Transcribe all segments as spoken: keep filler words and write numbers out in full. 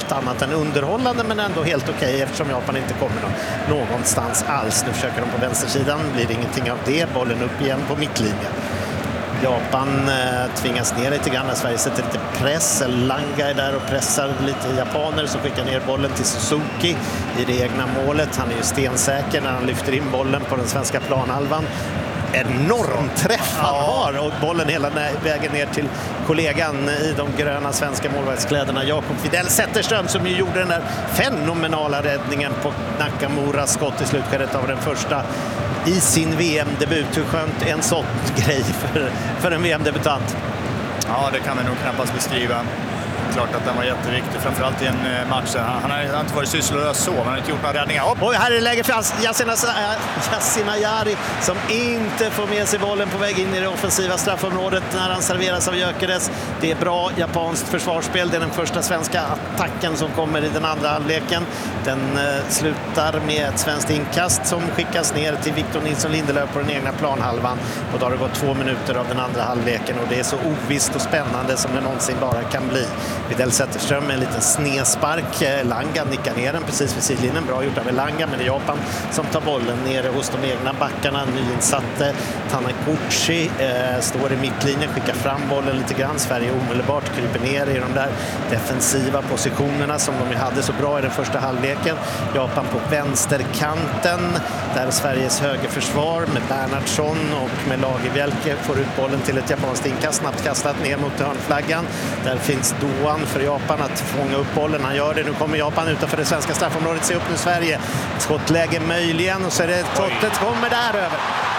allt annat än underhållande, men ändå helt okej okay, eftersom Japan inte kommer någonstans alls. Nu försöker de på vänstersidan, blir det ingenting av det. Bollen upp igen på mittlinjen. Japan eh, tvingas ner lite grann när Sverige sätter lite press. Langa är där och pressar lite japaner som skickar ner bollen till Suzuki i det egna målet. Han är ju stensäker när han lyfter in bollen på den svenska planhalvan. Enorm träff han har och bollen hela vägen ner till kollegan i de gröna svenska målvaktskläderna, Jakob Widell Zetterström, som ju gjorde den där fenomenala räddningen på Nakamuras skott i slutskedet av den första i sin V M-debut. Hur skönt en sån grej för, för en V M-debutant? Ja, det kan vi nog knappast beskriva. Klart att den var jätteviktig, framförallt i en match. Han har inte varit sysslolös så, han har inte gjort några räddningar. Och här är läge för Yasin Ayari som inte får med sig bollen på väg in i det offensiva straffområdet när han serveras av Gyökeres. Det är bra japanskt försvarsspel. Det är den första svenska attacken som kommer i den andra halvleken. Den eh, slutar med ett svenskt inkast som skickas ner till Victor Nilsson Lindelöf på den egna planhalvan. Och då har det gått två minuter av den andra halvleken och det är så ovisst och spännande som det någonsin bara kan bli. Widell Zetterström med en liten snespark. Langa nickar ner den precis vid sidlinjen. Bra gjort av Langa, men det är Japan som tar bollen nere hos de egna backarna. Nyinsatte Taniguchi eh, står i mittlinjen, skickar fram bollen lite grann. Sverige omedelbart kryper ner i de där defensiva positionerna som de hade så bra i den första halvleken. Japan på vänsterkanten där Sveriges högerförsvar med Bernhardsson och med Lagerbielke får ut bollen till ett japanskt inkast, snabbt kastat ner mot hörnflaggan. Där finns Doan för Japan att fånga upp bollen. Han gör det. Nu kommer Japan utanför det svenska straffområdet. Se upp nu Sverige. Skottläge möjligen och så är det Tottet kommer där över.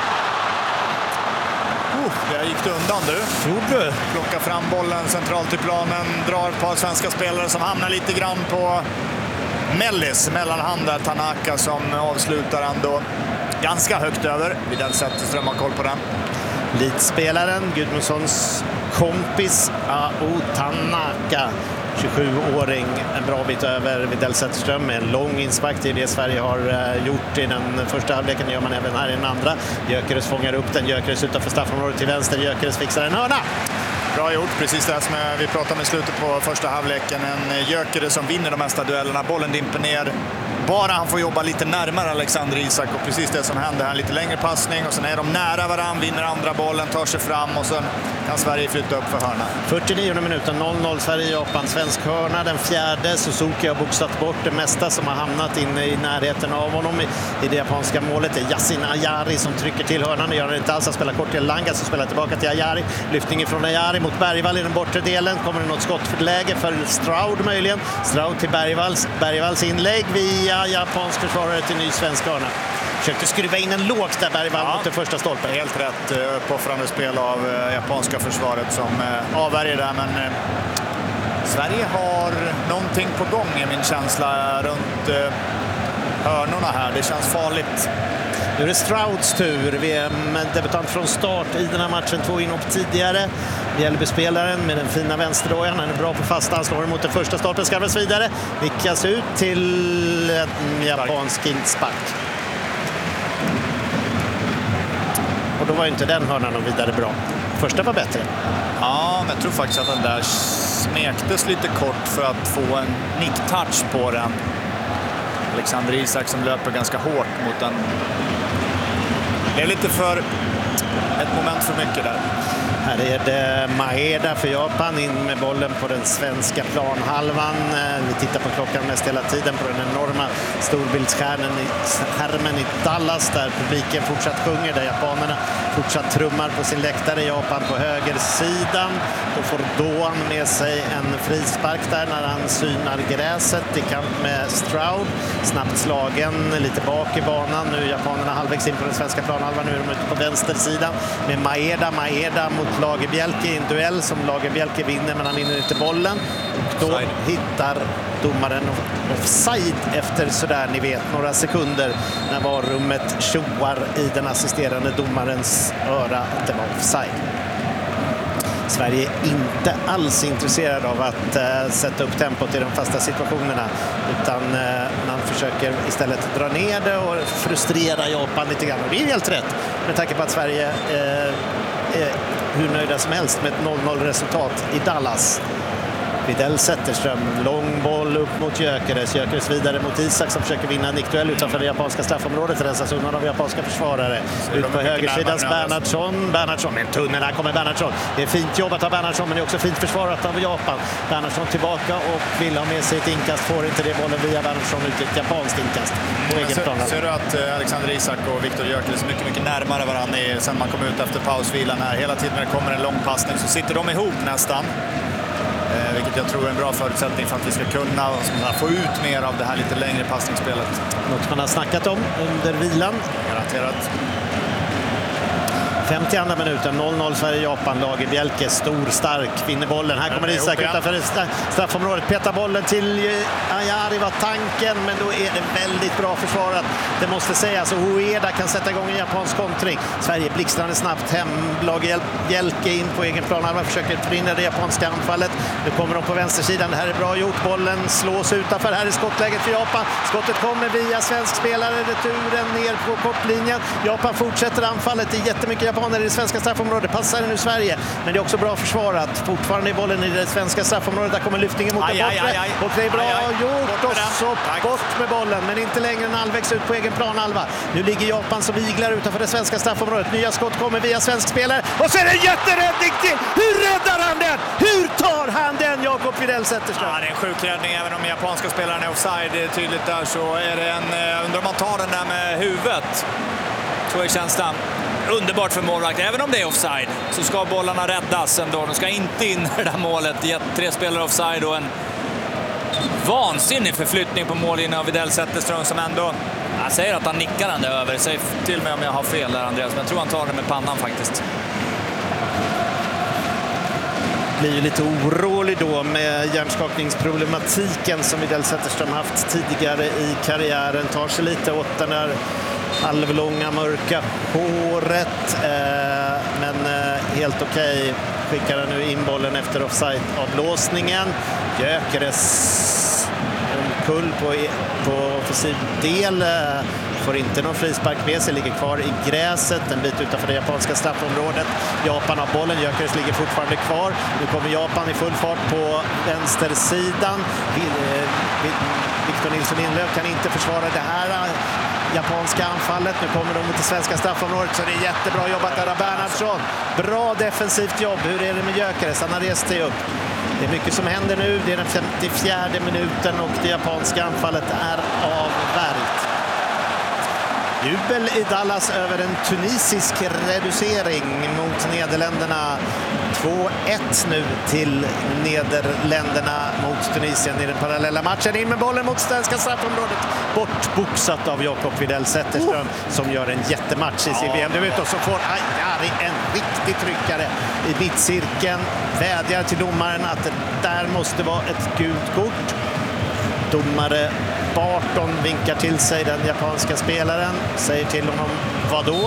Oh, det gick det undan du. Gjorde du? Plockar fram bollen centralt i planen. Drar ett par svenska spelare som hamnar lite grann på Mellis. Mellanhand där Tanaka som avslutar ändå ganska högt över. Widell Zetterström har koll på den. Lidspelaren, Gudmundssons kompis Ao Tanaka, tjugosjuåring, en bra bit över Widell Zetterström med en lång inspark. Det är det Sverige har gjort i den första halvleken, det gör man även här i den andra. Gyökeres fångar upp den, Gyökeres utanför straffområdet till vänster, Gyökeres fixar en hörna. Bra gjort, precis det som vi pratade om i slutet på första halvleken. En Gyökeres som vinner de mesta duellerna, bollen dimper ner. Bara han får jobba lite närmare Alexander Isak och precis det som händer här, lite längre passning och sen är de nära varann, vinner andra bollen, tar sig fram och sen kan Sverige flytta upp för hörna. fyrtionionde minuten, noll noll Sverige-Japan, svensk hörna, den fjärde. Suzuki har boxat bort det mesta som har hamnat inne i närheten av honom i, i det japanska målet. Det är Yasin Ayari som trycker till hörnan, det gör han inte alls, han spelar kort till Langa som spelar tillbaka till Ayari. Lyftning från Ayari mot Bergvall i den bortre delen, kommer det något skott för läge för Stroud möjligen. Stroud till Bergvalls, Bergvalls inlägg via japansk försvarare till ny svensk hörna. Försökte skruva in en lågt där Bergvall ja, mot den första stolpen. Helt rätt uppoffrande spel av japanska försvaret som avvärjer där, men Sverige har någonting på gång i min känsla runt hörnorna här. Det känns farligt. Nu är det Strouds tur. V M-debutant från start i den här matchen, två inhopp tidigare. Hjälpespelaren med den fina vänsterdojan. Han är bra på fasta. Han slår mot den första stolpen. Skarvas vidare. Vickas ut till en japansk inspark. Och då var ju inte den hörnan och vidare bra. Första var bättre. Ja, men jag tror faktiskt att den där smektes lite kort för att få en nick-touch på den. Alexander Isak som löper ganska hårt mot den. Det är lite för ett moment för mycket där. Här är det Maeda för Japan in med bollen på den svenska planhalvan. Vi tittar på klockan mest hela tiden på den enorma storbildsskärmen i, skärmen i Dallas där publiken fortsatt sjunger, där japanerna fortsatt trummar på sin läktare. Japan på högersidan. Då får Doan med sig en frispark där när han synar gräset i kamp med Stroud. Snabbt slagen lite bak i banan. Nu är japanerna halvvägs in på den svenska planhalvan. Nu är de ute på vänstersidan med Maeda. Maeda mot Lagerbielke i en duell som Lagerbielke vinner, men han vinner inte bollen. Och då hittar domaren offside efter sådär, ni vet, några sekunder när varummet tjoar i den assisterande domarens öra att det var offside. Sverige är inte alls intresserad av att uh, sätta upp tempot i de fasta situationerna, utan uh, man försöker istället dra ner det och frustrera Japan lite grann. Och det är helt rätt med tanke på att Sverige uh, är hur nöjda som helst med ett noll noll resultat i Dallas. Widell Zetterström, lång boll upp mot Gyökeres. Gyökeres vidare mot Isak som försöker vinna en nickduell utanför det japanska straffområdet. Rensas undan av japanska försvarare. Ut på högersidan Bernhardsson. Bernhardsson med en tunnel. Här kommer Bernhardsson. Det är fint jobbat av Bernhardsson, men det är också fint försvarat av Japan. Bernhardsson tillbaka och vill ha med sig ett inkast. Får inte det bollen via Bernhardsson ut ett japanskt inkast på mm, egen plan. Ser du att Alexander Isak och Viktor Gyökeres är mycket, mycket närmare varandra sen man kom ut efter pausvilan här. Hela tiden när det kommer en lång passning så sitter de ihop nästan. Eh, vilket jag tror är en bra förutsättning för att vi ska kunna få ut mer av det här lite längre passningsspelet. Något man har snackat om under vilan. Garanterat. femtioandra minuten, noll noll Sverige-Japan. Lager Bjelke, stor, stark, vinner bollen. Här kommer Isak utanför straffområdet. Petar bollen till Ayari var tanken, men då är det väldigt bra försvarat. Det måste sägas. Och Ueda kan sätta igång en japansk kontring. Sverige blixtrande snabbt hem. Lager Bjelke in på egen plan. Han försöker förhindra det japanska anfallet. Nu kommer de på vänstersidan. Det här är bra gjort. Bollen slås utanför. Här är skottläget för Japan. Skottet kommer via svensk spelare. Returen ner på kortlinjen. Japan fortsätter anfallet. Det är jättemycket japaner i det svenska straffområdet. Passar nu Sverige. Men det är också bra försvarat. Fortfarande är bollen i det svenska straffområdet. Där kommer lyftningen mot den bortre. Och det är bra aj, aj. gjort. Och så bort med bollen. Men inte längre en halvvägs ut på egen plan halva. Nu ligger Japan som iglar utanför det svenska straffområdet. Nya skott kommer via svensk spelare. Och så är det en jätteräddning till. Hur räddar han den? Hur tar han den, Jakob Widell Zetterström? Ja, det är en sjuk räddning. Även om japanska spelaren är offside, det är tydligt där, så är det en... Undrar om man tar den där med huvudet. Så är känslan. Underbart för målvakt. Även om det är offside så ska bollarna räddas ändå. De ska inte in i det där målet. Tre spelare offside och en vansinnig förflyttning på mållinjen av Widell Zetterström som ändå... Jag säger att han nickar den där över. Säg till mig om jag har fel där, Andreas. Men jag tror han tar det med pannan faktiskt. Blir ju lite orolig då med hjärnskakningsproblematiken som Widell Zetterström haft tidigare i karriären. Tar sig lite åt den där halvlånga mörka håret, eh, men eh, helt okej. Okay. Skickar han nu in bollen efter offside-avblåsningen. Gyökeres omkull på, på offensiv del. Eh, får inte någon frispark med sig, ligger kvar i gräset en bit utanför det japanska straffområdet. Japan har bollen, Gyökeres ligger fortfarande kvar. Nu kommer Japan i full fart på vänstersidan. Victor Nilsson Inlöf kan inte försvara det här japanska anfallet. Nu kommer de mot det svenska straffområdet, så det är jättebra jobbat där av Bernhardsson. Bra defensivt jobb. Hur är det med Gyökeres? Han har rest sig upp. Det är mycket som händer nu. Det är den femtiofjärde minuten och det japanska anfallet är avvärjt. Jubel i Dallas över en tunisisk reducering mot Nederländerna. två ett nu till Nederländerna mot Tunisien i den parallella matchen. In med bollen mot svenska straffområdet. Bortboxat av Jakob Widell Zetterström oh. som gör en jättematch i sin ja. V M-debut. Och så får Ayari en riktig tryckare i mittcirkeln. Vädjar till domaren att det där måste vara ett gult kort. Domare Barton vinkar till sig den japanska spelaren. Säger till honom vad då?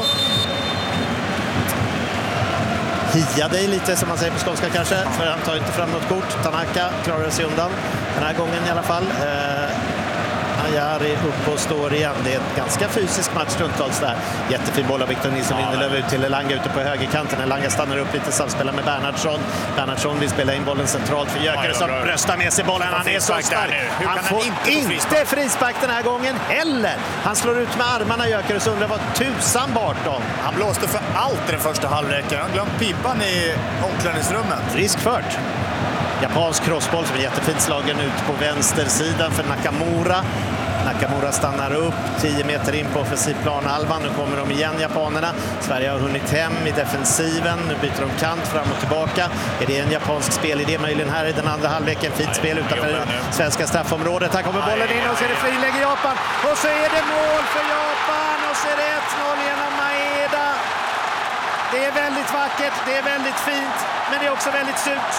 Hia dig lite, som man säger på skånska kanske. För han tar inte fram något kort. Tanaka klarar sig undan den här gången i alla fall. Eh, Ayari upp och står igen. Det är en ganska fysisk match stundtals där. Jättefin boll av Victor Nilsson Lindelöf ut till Elanga ute på högerkanten. Elanga stannar upp lite, samspelar med Bernhardsson. Bernhardsson vill spela in bollen centralt för Gyökeres som bröstar med sig bollen. Han är så stark. Han får inte frispark den här gången heller. Han slår ut med armarna, Gyökeres, undrar vad tusan Barton. Han blåste för allt i den första halvleken. Han glömde pipan i omklädningsrummet. Riskfört. Japansk crossboll som är jättefint slagen ut på vänstersidan för Nakamura. Nakamura stannar upp tio meter in på offensivplan halvan. Nu kommer de igen, japanerna. Sverige har hunnit hem i defensiven. Nu byter de kant fram och tillbaka. Är det en japansk spelidé möjligen här i den andra halvleken? Fint spel utanför det svenska straffområdet. Här kommer bollen in och så är det friläge Japan. Och så är det mål för Japan. Och så är det ett noll genom Maeda. Det är väldigt vackert, det är väldigt fint, men det är också väldigt surt.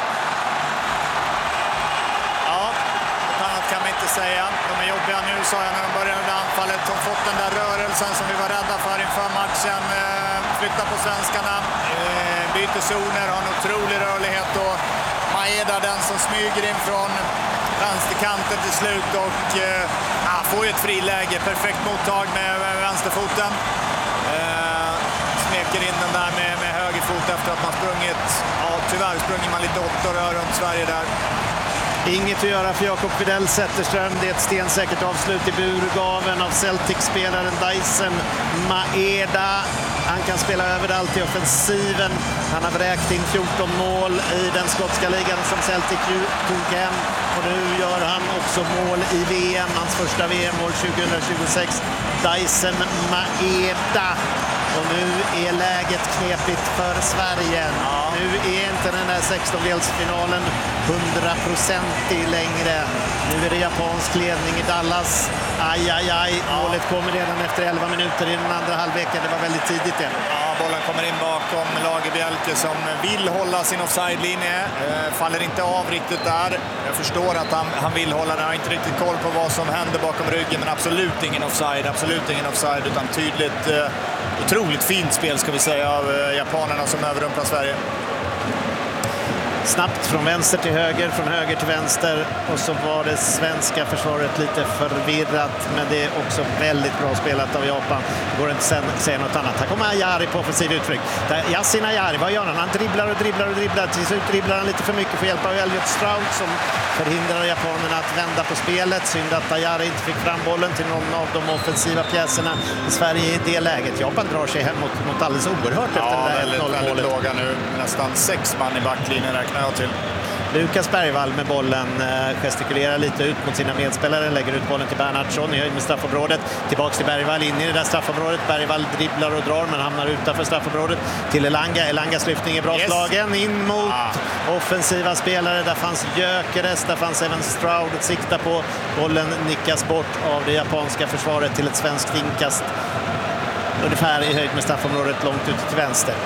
Kan man inte säga. De är jobbiga nu, sa jag när de började med anfallet. De har fått den där rörelsen som vi var rädda för inför matchen. Flyttar på svenskarna, byter zoner, har en otrolig rörlighet. Och Maeda, den som smyger in från vänsterkanten till slut och äh, får ju ett friläge. Perfekt mottag med, med vänsterfoten. Äh, smeker in den där med, med högerfot efter att man sprungit. Ja, tyvärr springer man lite åtta rör runt Sverige där. Inget att göra för Jakob Widell Zetterström. Det är ett stensäkert avslut i burgaven av Celtic-spelaren Dyson Maeda. Han kan spela överallt i offensiven. Han har vräkt in fjorton mål i den skotska ligan som Celtic tog hem. Och nu gör han också mål i V M, hans första V M-mål tjugohundratjugosex. Dyson Maeda. Och nu är läget knepigt för Sverige. Ja. Nu är inte den där sextondelsfinalen hundraprocentig längre. Nu är det japansk ledning i Dallas. Aj, aj, aj. Ja. Målet kommer redan efter elva minuter i den andra halvleken. Det var väldigt tidigt igen. Ja, bollen kommer in bakom Lagerbielke som vill hålla sin offside-linje. Eh, faller inte av riktigt där. Jag förstår att han, han vill hålla den. Han har inte riktigt koll på vad som händer bakom ryggen. Men absolut ingen offside. Absolut ingen offside utan tydligt... Eh, Otroligt fint spel ska vi säga av japanerna som överrumplar Sverige. Snabbt från vänster till höger, från höger till vänster. Och så var det svenska försvaret lite förvirrat. Men det är också väldigt bra spelat av Japan. Det går inte att säga något annat. Här kommer Ayari på offensiv utryck. Yasin Ayari, vad gör han? Han dribblar och dribblar och dribblar. Till slut dribblar han lite för mycket för hjälp av Elliot Stroud som förhindrar japanerna att vända på spelet. Synd att Ayari inte fick fram bollen till någon av de offensiva pjäserna i Sverige i det läget. Japan drar sig hem mot, mot alldeles oerhört ja, efter det där väldigt, noll-målet. väldigt låga nu. Nästan sex man i backlinjen räknar jag till. Lukas Bergvall med bollen eh, gestikulerar lite ut mot sina medspelare, lägger ut bollen till Bernhardsson i höjd med straffområdet. Tillbaks till Bergvall, in i det där straffområdet. Bergvall dribblar och drar men hamnar utanför straffområdet. Till Elanga, Elangas lyftning är bra yes. slagen in mot ah. offensiva spelare. Där fanns Gyökeres, där fanns även Stroud att sikta på. Bollen nickas bort av det japanska försvaret till ett svenskt inkast. Ungefär i höjd med straffområdet långt ut till vänster.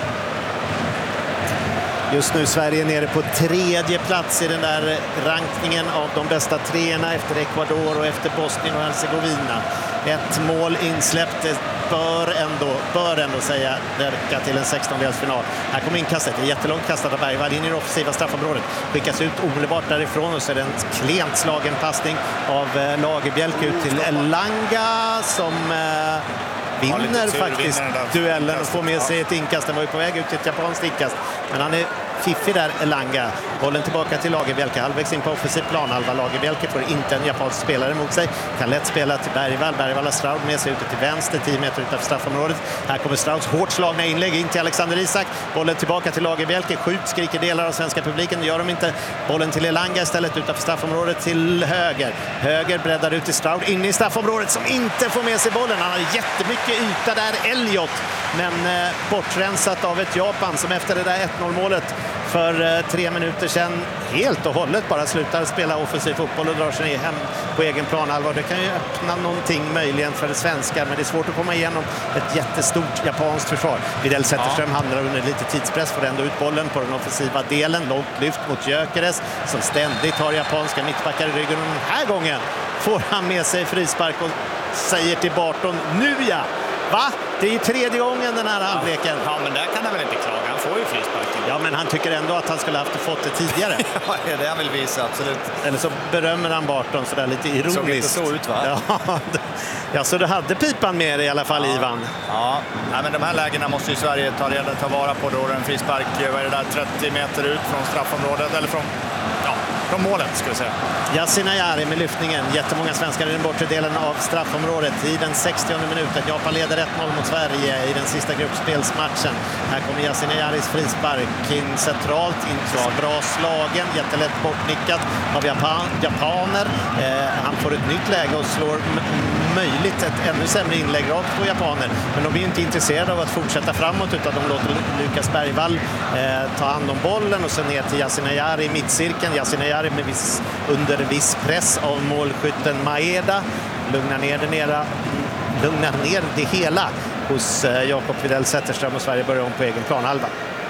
Just nu Sverige nere på tredje plats i den där rankningen av de bästa treorna efter Ecuador och efter Bosnien och Herzegovina. Ett mål insläppt bör ändå, bör ändå säga verka till en sextondelsfinal. Här kommer inkastet, det är jättelångt kastat av Bergvall in i det offensiva straffområdet. Skickas ut omedelbart därifrån och så är det en klent slagen passning av Lagerbielke ut till Elanga som... Eh, vinner ja, faktiskt vinner duellen och får med sig ett inkast. Den var ju på väg ut till ett japanskt inkast. Men han är fiffig där, Elanga. Bollen tillbaka till Lagerbielke. Halvvägs in på offensiv plan. Halva Lagerbielke får inte en japansk spelare mot sig. Kan lätt spela till Bergvall. Bergvall har Stroud med sig ute till vänster. tio meter utanför straffområdet. Här kommer Strouds hårt slagna inlägg in till Alexander Isak. Bollen tillbaka till Lagerbielke. Skjut skriker delar av svenska publiken. Det gör de inte. Bollen till Elanga istället utanför straffområdet till höger. Höger breddar ut till Stroud. In i straffområdet som inte får med sig bollen. Han har jättemycket yta där, Elliot. Men eh, bortrensat av ett Japan som efter det där ett noll-målet för eh, tre minuter sedan helt och hållet bara slutar spela offensiv fotboll och drar sig hem på egen planhalva. Det kan ju öppna någonting möjligen för det svenskar, men det är svårt att komma igenom ett jättestort japanskt försvar. Widell Zetterström ja. handlar under lite tidspress, får ändå ut bollen på den offensiva delen. Långt lyft mot Gyökeres som ständigt har japanska mittbackar i ryggen. Och den här gången får han med sig frispark och säger till Barton, nu ja! Va? Det är ju tredje gången den här halvleken. Ja, men där kan han väl inte klaga. Han får ju frisparken. Ja, men han tycker ändå att han skulle ha haft fått det tidigare. Ja, det är det han vill visa, absolut. Eller så berömmer han Barton sådär lite ironiskt. Såg inte så ut, va? Ja, ja, så du hade pipan med dig i alla fall, ja. Ivan. Ja, nej, men de här lägena måste ju Sverige ta, reda, ta vara på då. En frispark, vad är det där, trettio meter ut från straffområdet, eller från... Ja, från målet ska vi säga. Yasin Ayari med lyftningen. Jättemånga svenskar i den bortre delen av straffområdet i den sextionde minuten. Japan leder ett noll mot Sverige i den sista gruppspelsmatchen. Här kommer Yasin Ayaris frispark in centralt, inte bra slagen, jättelätt bortnickat av Japan, japaner. Eh, han får ett nytt läge och slår möjligt ett ännu sämre inlägg rakt på japaner. Men de är inte intresserade av att fortsätta framåt utan de låter Lukas Bergvall eh, ta hand om bollen och så ner till Yasin Ayari i mittcirkeln. Yasin Ayari med viss, under viss press av målskytten Maeda. Lugnar ner det, nera, lugnar ner det hela hos eh, Jakob Widell Zetterström och Sverige börjar om på egen planhalva.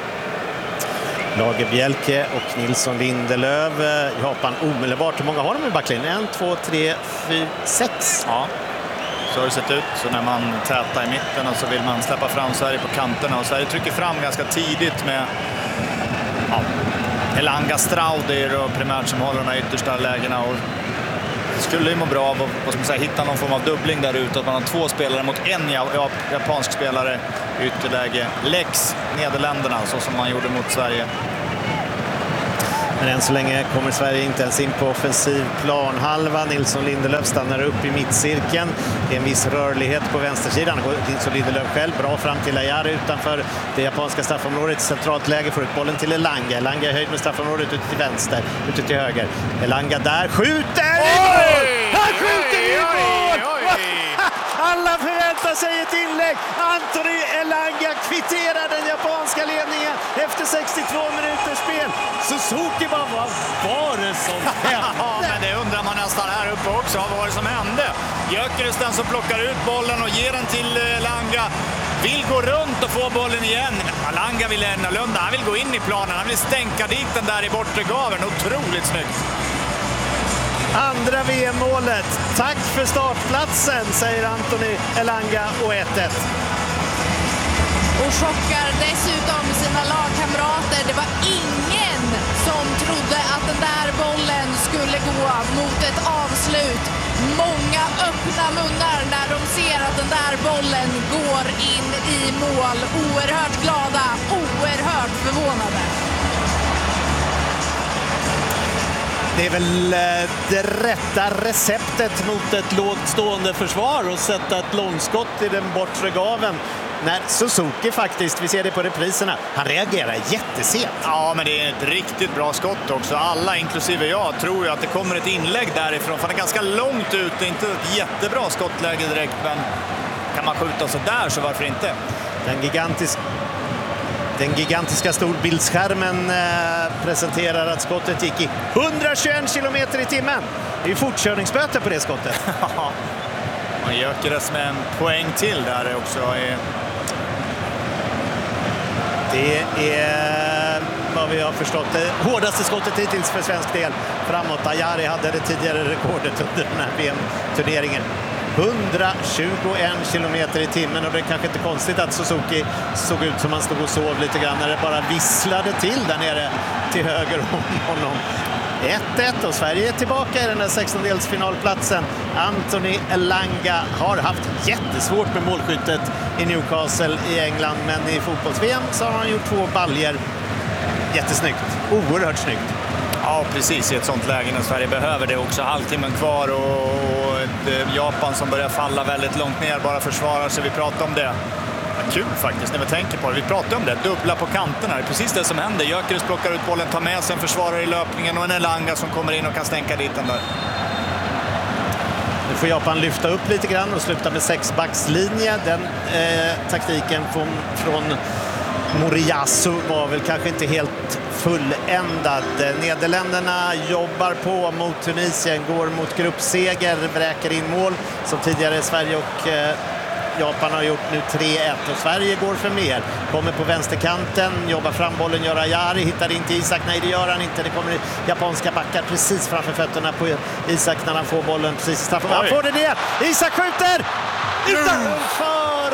Lagerbielke och Nilsson Lindelöf. Japan omedelbart. Hur många har de i backlinjen? En, två, tre, fyra, sex. Ja, så har det sett ut. Så när man tätar i mitten och så vill man släppa fram Sverige på kanterna. Och Sverige trycker fram ganska tidigt med ja, Elanga Stroud och primärt som håller de här yttersta lägena. Och skulle ju må bra av att vad ska man säga, hitta någon form av dubbling där ute. Att man har två spelare mot en japansk spelare i ytterläge. Lex Nederländerna, så som man gjorde mot Sverige. Men än så länge kommer Sverige inte ens in på offensiv planhalva. Nilsson Lindelöf stannar upp i mittcirkeln. Det är en viss rörlighet på vänstersidan. Nilsson Lindelöf själv bra fram till Ayari utanför det japanska straffområdet. Centralt läge får ut bollen till Elanga. Elanga är höjd med straffområdet ute till vänster, ute till höger. Elanga där skjuter! Oj! Han skjuter i mål! Oj, oj. Alla förväntar sig ett inlägg. Anthony Elanga kvitterar den japanska ledningen efter sextiotvå minuters spel. Suzuki bara, vad var det som hände? Ja, men det undrar man nästan här uppe också. Vad var det som hände? Gyökeres den som plockar ut bollen och ger den till Elanga. Vill gå runt och få bollen igen. Elanga vill annorlunda. Han vill gå in i planen. Han vill stänka dit den där i bortre gaven. Otroligt snyggt. Andra V M-målet. Tack för startplatsen, säger Anthony Elanga och ett ett. Och chockar dessutom sina lagkamrater. Det var ingen som trodde att den där bollen skulle gå mot ett avslut. Många öppna munnar när de ser att den där bollen går in i mål. Oerhört glada, oerhört förvånade. Det är väl det rätta receptet mot ett lågt stående försvar och sätta ett långskott i den bortre gaven. När Suzuki faktiskt, vi ser det på repriserna, han reagerar jättesent. Ja, men det är ett riktigt bra skott också. Alla, inklusive jag, tror ju att det kommer ett inlägg därifrån. För han är ganska långt ut, det är inte ett jättebra skottläge direkt, men kan man skjuta så där så varför inte? Den gigantiska Den gigantiska storbildsskärmen eh, presenterar att skottet gick i hundratjugoett kilometer i timmen. Det är fortkörningsböter på det skottet. Man Gyökeres med en poäng till där också. Är... Det är vad vi har förstått det hårdaste skottet hittills för svensk del framåt. Ayari hade det tidigare rekordet under den här V M-turneringen. hundratjugoett kilometer i timmen, och det är kanske inte konstigt att Suzuki såg ut som han stod och sov lite grann när det bara visslade till där nere till höger om honom. ett ett och Sverige är tillbaka i den här sextondelsfinalplatsen. Anthony Elanga har haft jättesvårt med målskyttet i Newcastle i England, men i fotbolls-V M så har han gjort två baljer. Jättesnyggt, oerhört snyggt. Ja, precis i ett sånt läge när Sverige behöver det också. Halvtimmen kvar och ett Japan som börjar falla väldigt långt ner, bara försvarar sig. Vi pratar om det. Vad kul faktiskt när vi tänker på det. Vi pratar om det, dubbla på kanterna. Det är precis det som händer. Gyökeres plockar ut bollen, tar med sig en försvarare i löpningen och en Elanga som kommer in och kan stänka dit den där. Nu får Japan lyfta upp lite grann och sluta med sexbackslinje. Den eh, taktiken från, från Moriyasu var väl kanske inte helt fulländad. Nederländerna jobbar på mot Tunisien, går mot gruppseger, vräker in mål som tidigare Sverige och eh, Japan har gjort nu tre ett, och Sverige går för mer. Kommer på vänsterkanten, jobbar fram bollen, gör Ayari, hittar inte Isak. Nej, det gör han inte. Det kommer japanska backar precis framför fötterna på Isak när han får bollen precis straff. Han får det ner! Isak skjuter! Utanför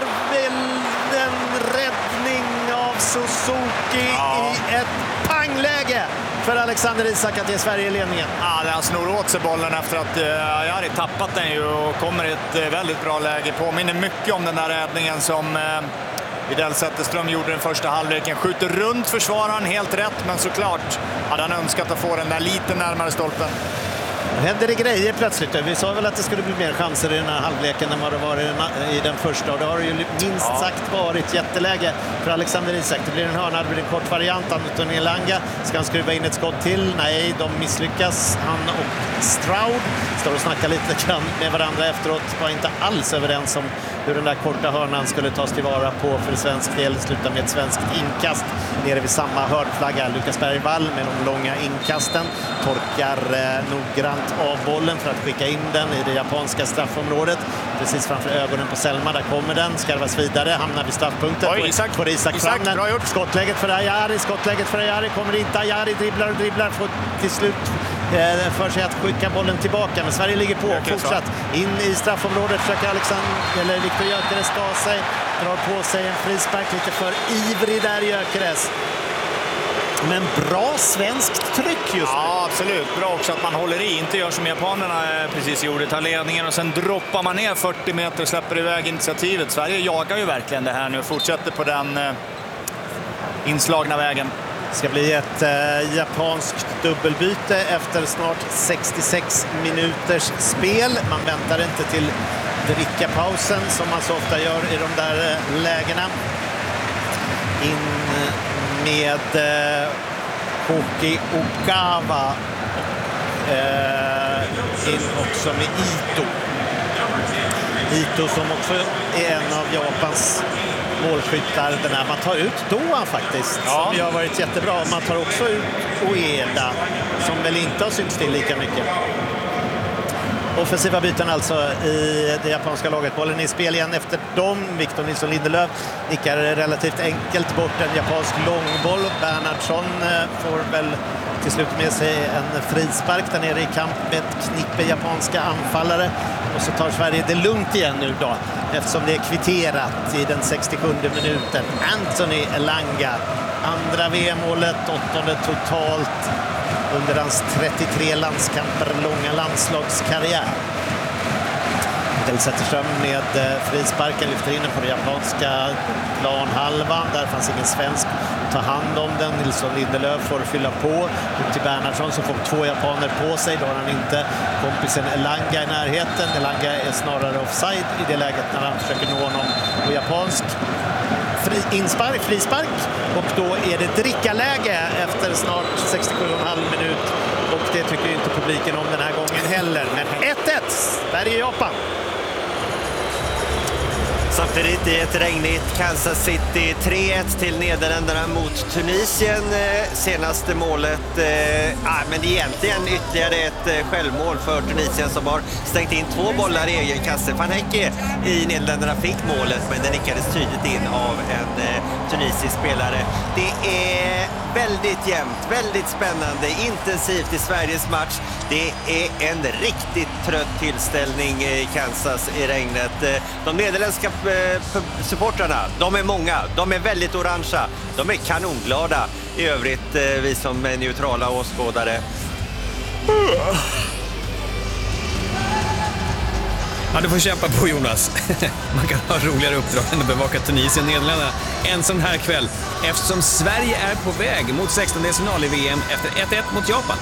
en räddning av Suzuki ja. I ett pangläge för Alexander Isak att ge Sverige ledningen. Ja, han snor åt sig bollen efter att uh, Ayari tappat den ju och kommer i ett uh, väldigt bra läge. Påminner mycket om den där räddningen som uh, Widell Zetterström gjorde den första halvleken. Skjuter runt försvararen, helt rätt, men såklart hade han önskat att få den där lite närmare stolpen. Nu händer det grejer plötsligt. Vi sa väl att det skulle bli mer chanser i den här halvleken än vad det var i den första. Och det har ju minst ja. sagt varit jätteläge för Alexander Isak. Det blir en hörna, det blir en kort variant. Anthony Elanga ska han skruva in ett skott till. Nej, de misslyckas. Han och Stroud står och snackar lite grann med varandra efteråt. Var inte alls överens om hur den där korta hörnan skulle tas tillvara på för svensk del. Sluta med ett svenskt inkast nere vid samma hörnflagga. Lukas Bergvall med de långa inkasten torkar eh, noggrant av bollen för att skicka in den i det japanska straffområdet. Precis framför ögonen på Selma, där kommer den, skarvas vidare, hamnar vid straffpunkten. Oj, Isak. Får Isak, Isak fram den. Skottläget för Ayari, skottläget för Ayari, kommer inte Ayari, dribblar och dribblar, får till slut eh, för sig att skicka bollen tillbaka. Men Sverige ligger på, Gyökeres fortsatt in i straffområdet, försöker Alexander, eller Viktor Gyökeres ta sig, drar på sig en frispark, lite för ivrig där Gyökeres. Men bra svenskt tryck just nu. Ja, absolut. Bra också att man håller i, inte gör som japanerna precis gjorde, tar ledningen och sen droppar man ner fyrtio meter och släpper iväg initiativet. Sverige jagar ju verkligen det här nu och fortsätter på den eh, inslagna vägen. Det ska bli ett eh, japanskt dubbelbyte efter snart sextiosex minuters spel. Man väntar inte till drickapausen som man så ofta gör i de där eh, lägena. In med eh, Koki Ogawa. Eh, in också med Ito. Ito som också är en av Japans målskyttar. Den här man tar ut Doan faktiskt, ja. Som ju har varit jättebra. Man tar också ut Ueda som väl inte har synts till lika mycket. Offensiva byten alltså i det japanska laget. Bollen i spel igen efter dem. Victor Nilsson Lindelöf nickar relativt enkelt bort en japansk långboll. Bernhardsson får väl till slut med sig en frispark där nere i kamp med ett knippe japanska anfallare. Och så tar Sverige det lugnt igen nu då, eftersom det är kvitterat i den sextiosjunde minuten. Anthony Elanga, andra V M-målet, åttonde totalt under hans trettiotre landskamper långa landslagskarriär. Del Zetterström med frisparken lyfter in den på den japanska planhalvan. Där fanns ingen svensk ta hand om den. Nilsson Lindelöf får fylla på. Upp till Bernhardsson som får två japaner på sig. Då har han inte kompisen Elanga i närheten. Elanga är snarare offside i det läget när han försöker nå honom på japansk. Fri, inspark, frispark. Och då är det drickaläge efter snart sextiosju och en halv minut. Och det tycker inte publiken om den här gången heller. Men ett ett, där är Japan. Samtidigt i ett regnigt Kansas City, tre ett till Nederländerna mot Tunisien. Senaste målet, eh, ah, men egentligen ytterligare ett eh, självmål för Tunisien som har stängt in två bollar i egen kasse. Van Hecke i Nederländerna fick målet, men det nickades tydligt in av en eh, tunisisk spelare. Det är väldigt jämnt, väldigt spännande, intensivt i Sveriges match. Det är en riktigt trött tillställning i Kansas i regnet. De nederländska supportrarna, de är många, de är väldigt orangea, de är kanonglada. I övrigt, vi som är neutrala åskådare. Ja, du får kämpa på, Jonas. Man kan ha roligare uppdrag än att bevaka Tunisien, Nederländerna en sån här kväll. Eftersom Sverige är på väg mot sextondelsfinal i V M efter ett ett mot Japan.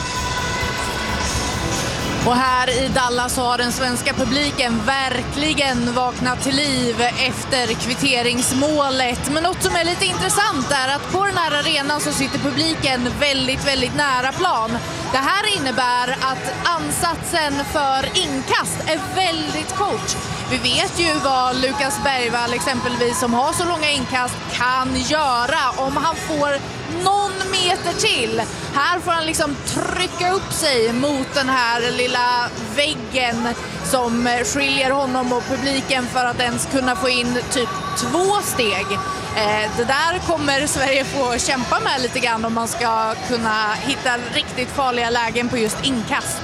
Och här i Dallas har den svenska publiken verkligen vaknat till liv efter kvitteringsmålet. Men något som är lite intressant är att på den här arenan så sitter publiken väldigt, väldigt nära plan. Det här innebär att ansatsen för inkast är väldigt kort. Vi vet ju vad Lukas Bergvall exempelvis, som har så långa inkast, kan göra om han får någon meter till. Här får han liksom trycka upp sig mot den här lilla väggen som skiljer honom och publiken för att ens kunna få in typ två steg. Det där kommer Sverige få kämpa med lite grann om man ska kunna hitta riktigt farliga lägen på just inkast.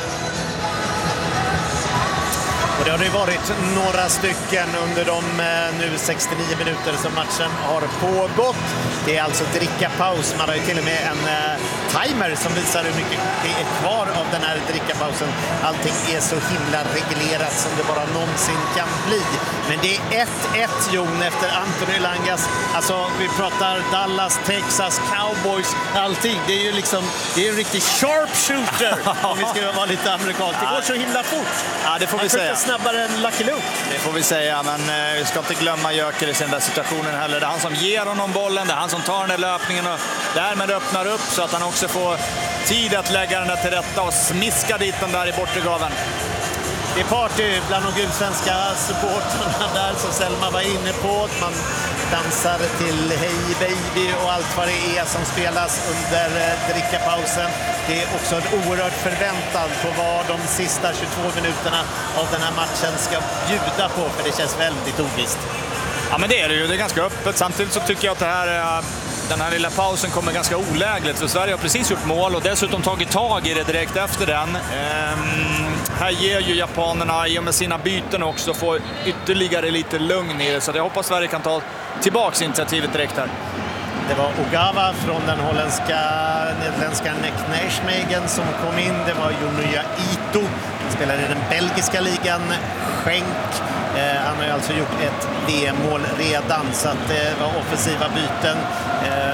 Och det har ju varit några stycken under de nu sextionio minuter som matchen har pågått. Det är alltså drickapaus. Man har ju till och med en uh, timer som visar hur mycket det är kvar av den här drickapausen. Allting är så himla reglerat som det bara någonsin kan bli. Men det är ett ett, Jon, efter Anthony Langas. Alltså, vi pratar Dallas, Texas, Cowboys, allting. Det är ju liksom, det är en riktig sharpshooter om vi ska vara lite amerikanskt. Det går så himla fort. Ja, det får vi säga. Snabbare än Lucky Luke. Det får vi säga, men eh, vi ska inte glömma Gyökeres i den där situationen heller. Det är han som ger honom bollen, det är han som tar den där löpningen och därmed öppnar upp så att han också får tid att lägga den där till rätta och smiska dit den där i bortre gaven. Det är party bland de gulsvenska supportrarna där som Selma var inne på. Man dansar till Hey Baby och allt vad det är som spelas under drickapausen. Det är också en oerhört förväntan på vad de sista tjugotvå minuterna av den här matchen ska bjuda på, för det känns väldigt ovisst. Ja, men det är det ju. Det är ganska öppet. Samtidigt så tycker jag att det här, den här lilla pausen kommer ganska olägligt. För Sverige har precis gjort mål och dessutom tagit tag i det direkt efter den. Ehm, här ger ju japanerna i och med sina byten också får ytterligare lite lugn i det. Så jag hoppas Sverige kan ta tillbaka initiativet direkt här. Det var Ogawa från den holländska, nederländska Nijmegen som kom in. Det var Junya Ito, spelar i den belgiska ligan. Schenk, eh, han har ju alltså gjort ett V M-mål redan, så att det var offensiva byten. Eh,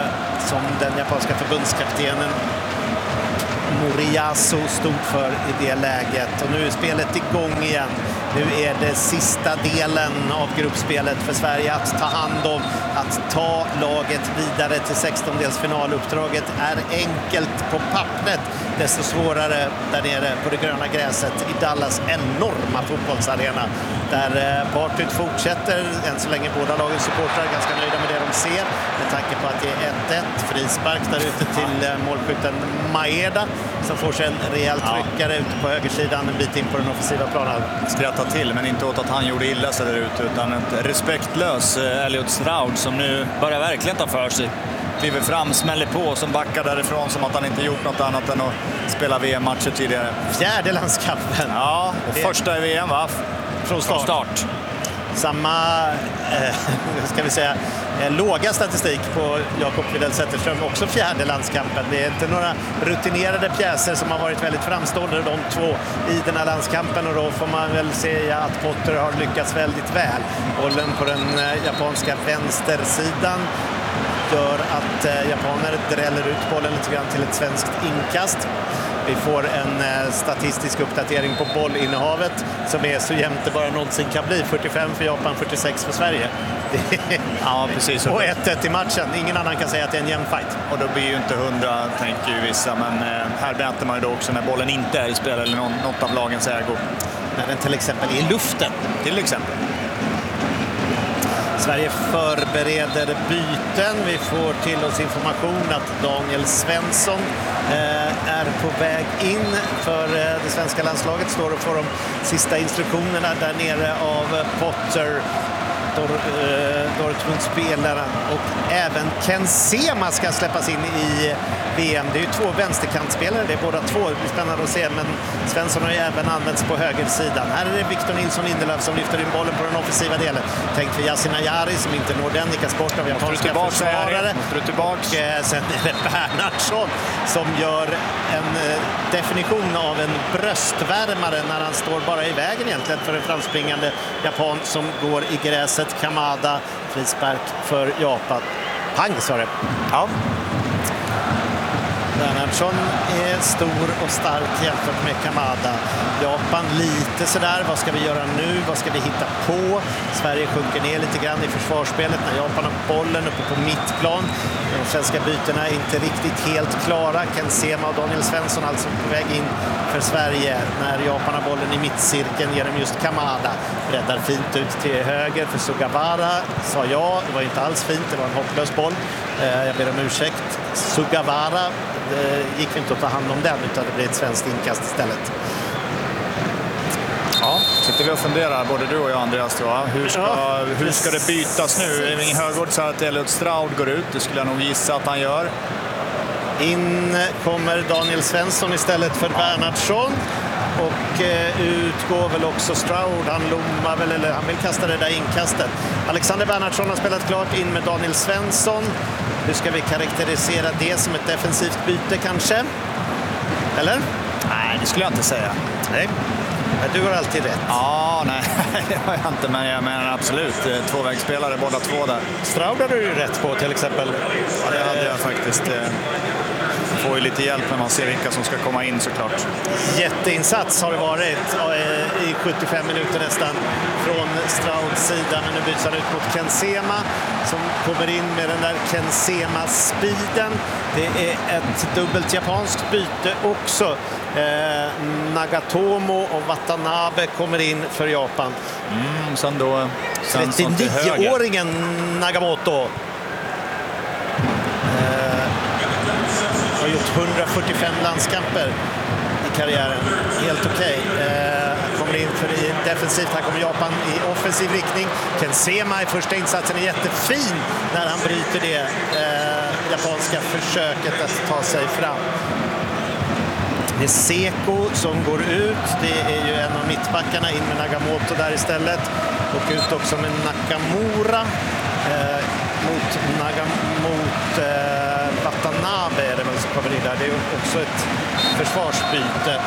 som den japanska förbundskaptenen Moriyasu stod för i det läget. Och nu är spelet igång igen. Nu är det sista delen av gruppspelet för Sverige att ta hand om, att ta laget vidare till sextondelsfinaluppdraget är enkelt på pappret, desto svårare där nere på det gröna gräset i Dallas enorma fotbollsarena, där partyt fortsätter. Än så länge båda lagens supportrar är ganska nöjda med det de ser, med tanke på att det är ett ett. Frispark där ute till målskytten Maeda som får sig en rejäl tryckare ute på högersidan en bit in på den offensiva planen. Skratta till, men inte åt att han gjorde illa sig där ute, utan ett respektlös Elliot Stroud som nu börjar verkligen ta för sig. Kliver fram, smäller på, som backar därifrån som att han inte gjort något annat än att spela V M-matcher tidigare. Fjärde landskampen. Ja, och det... första i V M, va? Från start. Från start. Samma, eh, ska vi säga, eh, låga statistik på Jakob Widell Zetterström, också fjärde landskampen. Det är inte några rutinerade pjäser som har varit väldigt framstående, de två i den här landskampen, och då får man väl säga att Potter har lyckats väldigt väl. Bollen på den eh, japanska vänstersidan gör att eh, japaner dräller ut bollen lite grann till ett svenskt inkast. Vi får en eh, statistisk uppdatering på bollinnehavet som är så jämnt det bara någonsin kan bli. fyrtiofem för Japan, fyrtiosex för Sverige. Ja, precis. Och ett ett i matchen. Ingen annan kan säga att det är en jämn fight. Och då blir ju inte hundra, tänker ju vissa. Men eh, här mäter man ju då också när bollen inte är i spel eller någon, något av lagens ägo. När den till exempel är i luften. Till exempel. Sverige förbereder byten. Vi får till oss information att Daniel Svensson eh, är på väg in för eh, det svenska landslaget. Står och får de sista instruktionerna där nere av Potter, Dor, eh, Dortmund-spelaren, och även Ken Sema ska släppas in i V M. Det är ju två vänsterkantspelare, det är båda två. Det blir spännande att se, men Svensson har ju även använts på högersidan. Här är det Victor Nilsson Lindelöf som lyfter in bollen på den offensiva delen. Tänk för Yasin Ayari som inte når den, nickas bort av japanska försvarare. Och eh, sen är det Bernhardsson som gör en eh, definition av en bröstvärmare när han står bara i vägen egentligen för en framspringande japan som går i gräset. Kamada, frispark för Japan. Pang, sa det. Ja. Bernhardsson är stor och stark jämfört med Kamada. Japan lite sådär, vad ska vi göra nu? Vad ska vi hitta på? Sverige sjunker ner lite grann i försvarsspelet när Japan har bollen uppe på mittplan. De svenska bytena är inte riktigt helt klara. Ken Sema och Daniel Svensson alltså på väg in för Sverige. När Japan har bollen i mittcirkeln ger de just Kamada. Breddar fint ut till höger för Sugawara. Sa jag, det var inte alls fint, det var en hopplös boll. Jag ber om ursäkt. Sugawara, det gick inte att ta hand om den, utan det blir ett svenskt inkast istället. Ja, sitter vi och funderar, både du och jag, Andreas, tror jag. Hur ska, ja, hur ska det bytas nu? Eving Högård sa att Elliot Stroud går ut, det skulle jag nog gissa att han gör. In kommer Daniel Svensson istället för Bernhardsson. Och eh, utgår väl också Stroud, han lommar väl, eller han vill kasta det där inkastet. Alexander Bernhardsson har spelat klart in med Daniel Svensson. Hur ska vi karaktärisera det, som ett defensivt byte kanske? Eller? Nej, det skulle jag inte säga. Nej, men du har alltid rätt. Ja, nej, det har jag inte, men jag menar absolut. Tvåvägsspelare båda två där. Stroud har du ju rätt på till exempel. Ja, det hade jag faktiskt. Får ju lite hjälp när man ser vilka som ska komma in såklart. Jätteinsats har det varit i sjuttiofem minuter nästan från Strouds sida, men nu byts han ut mot Ken Sema som kommer in med den där Ken Sema-speeden. Det är ett dubbelt japanskt byte också. Eh, Nagatomo och Watanabe kommer in för Japan. Mm, sen då trettionio-åringen Nagamoto. Har gjort hundrafyrtiofem landskamper i karriären. Helt okej. Okay. Eh, kommer in för i defensivt. Här kommer Japan i offensiv riktning. Ken Sema i första insatsen är jättefin när han bryter det eh, japanska försöket att ta sig fram. Det är Seko som går ut. Det är ju en av mittbackarna, in med Nagamoto där istället. Och ut också med Nakamura. Eh, mot Nagam- mot eh, Watanabe är det väl som kommer in där. Det är också ett försvarsbyte.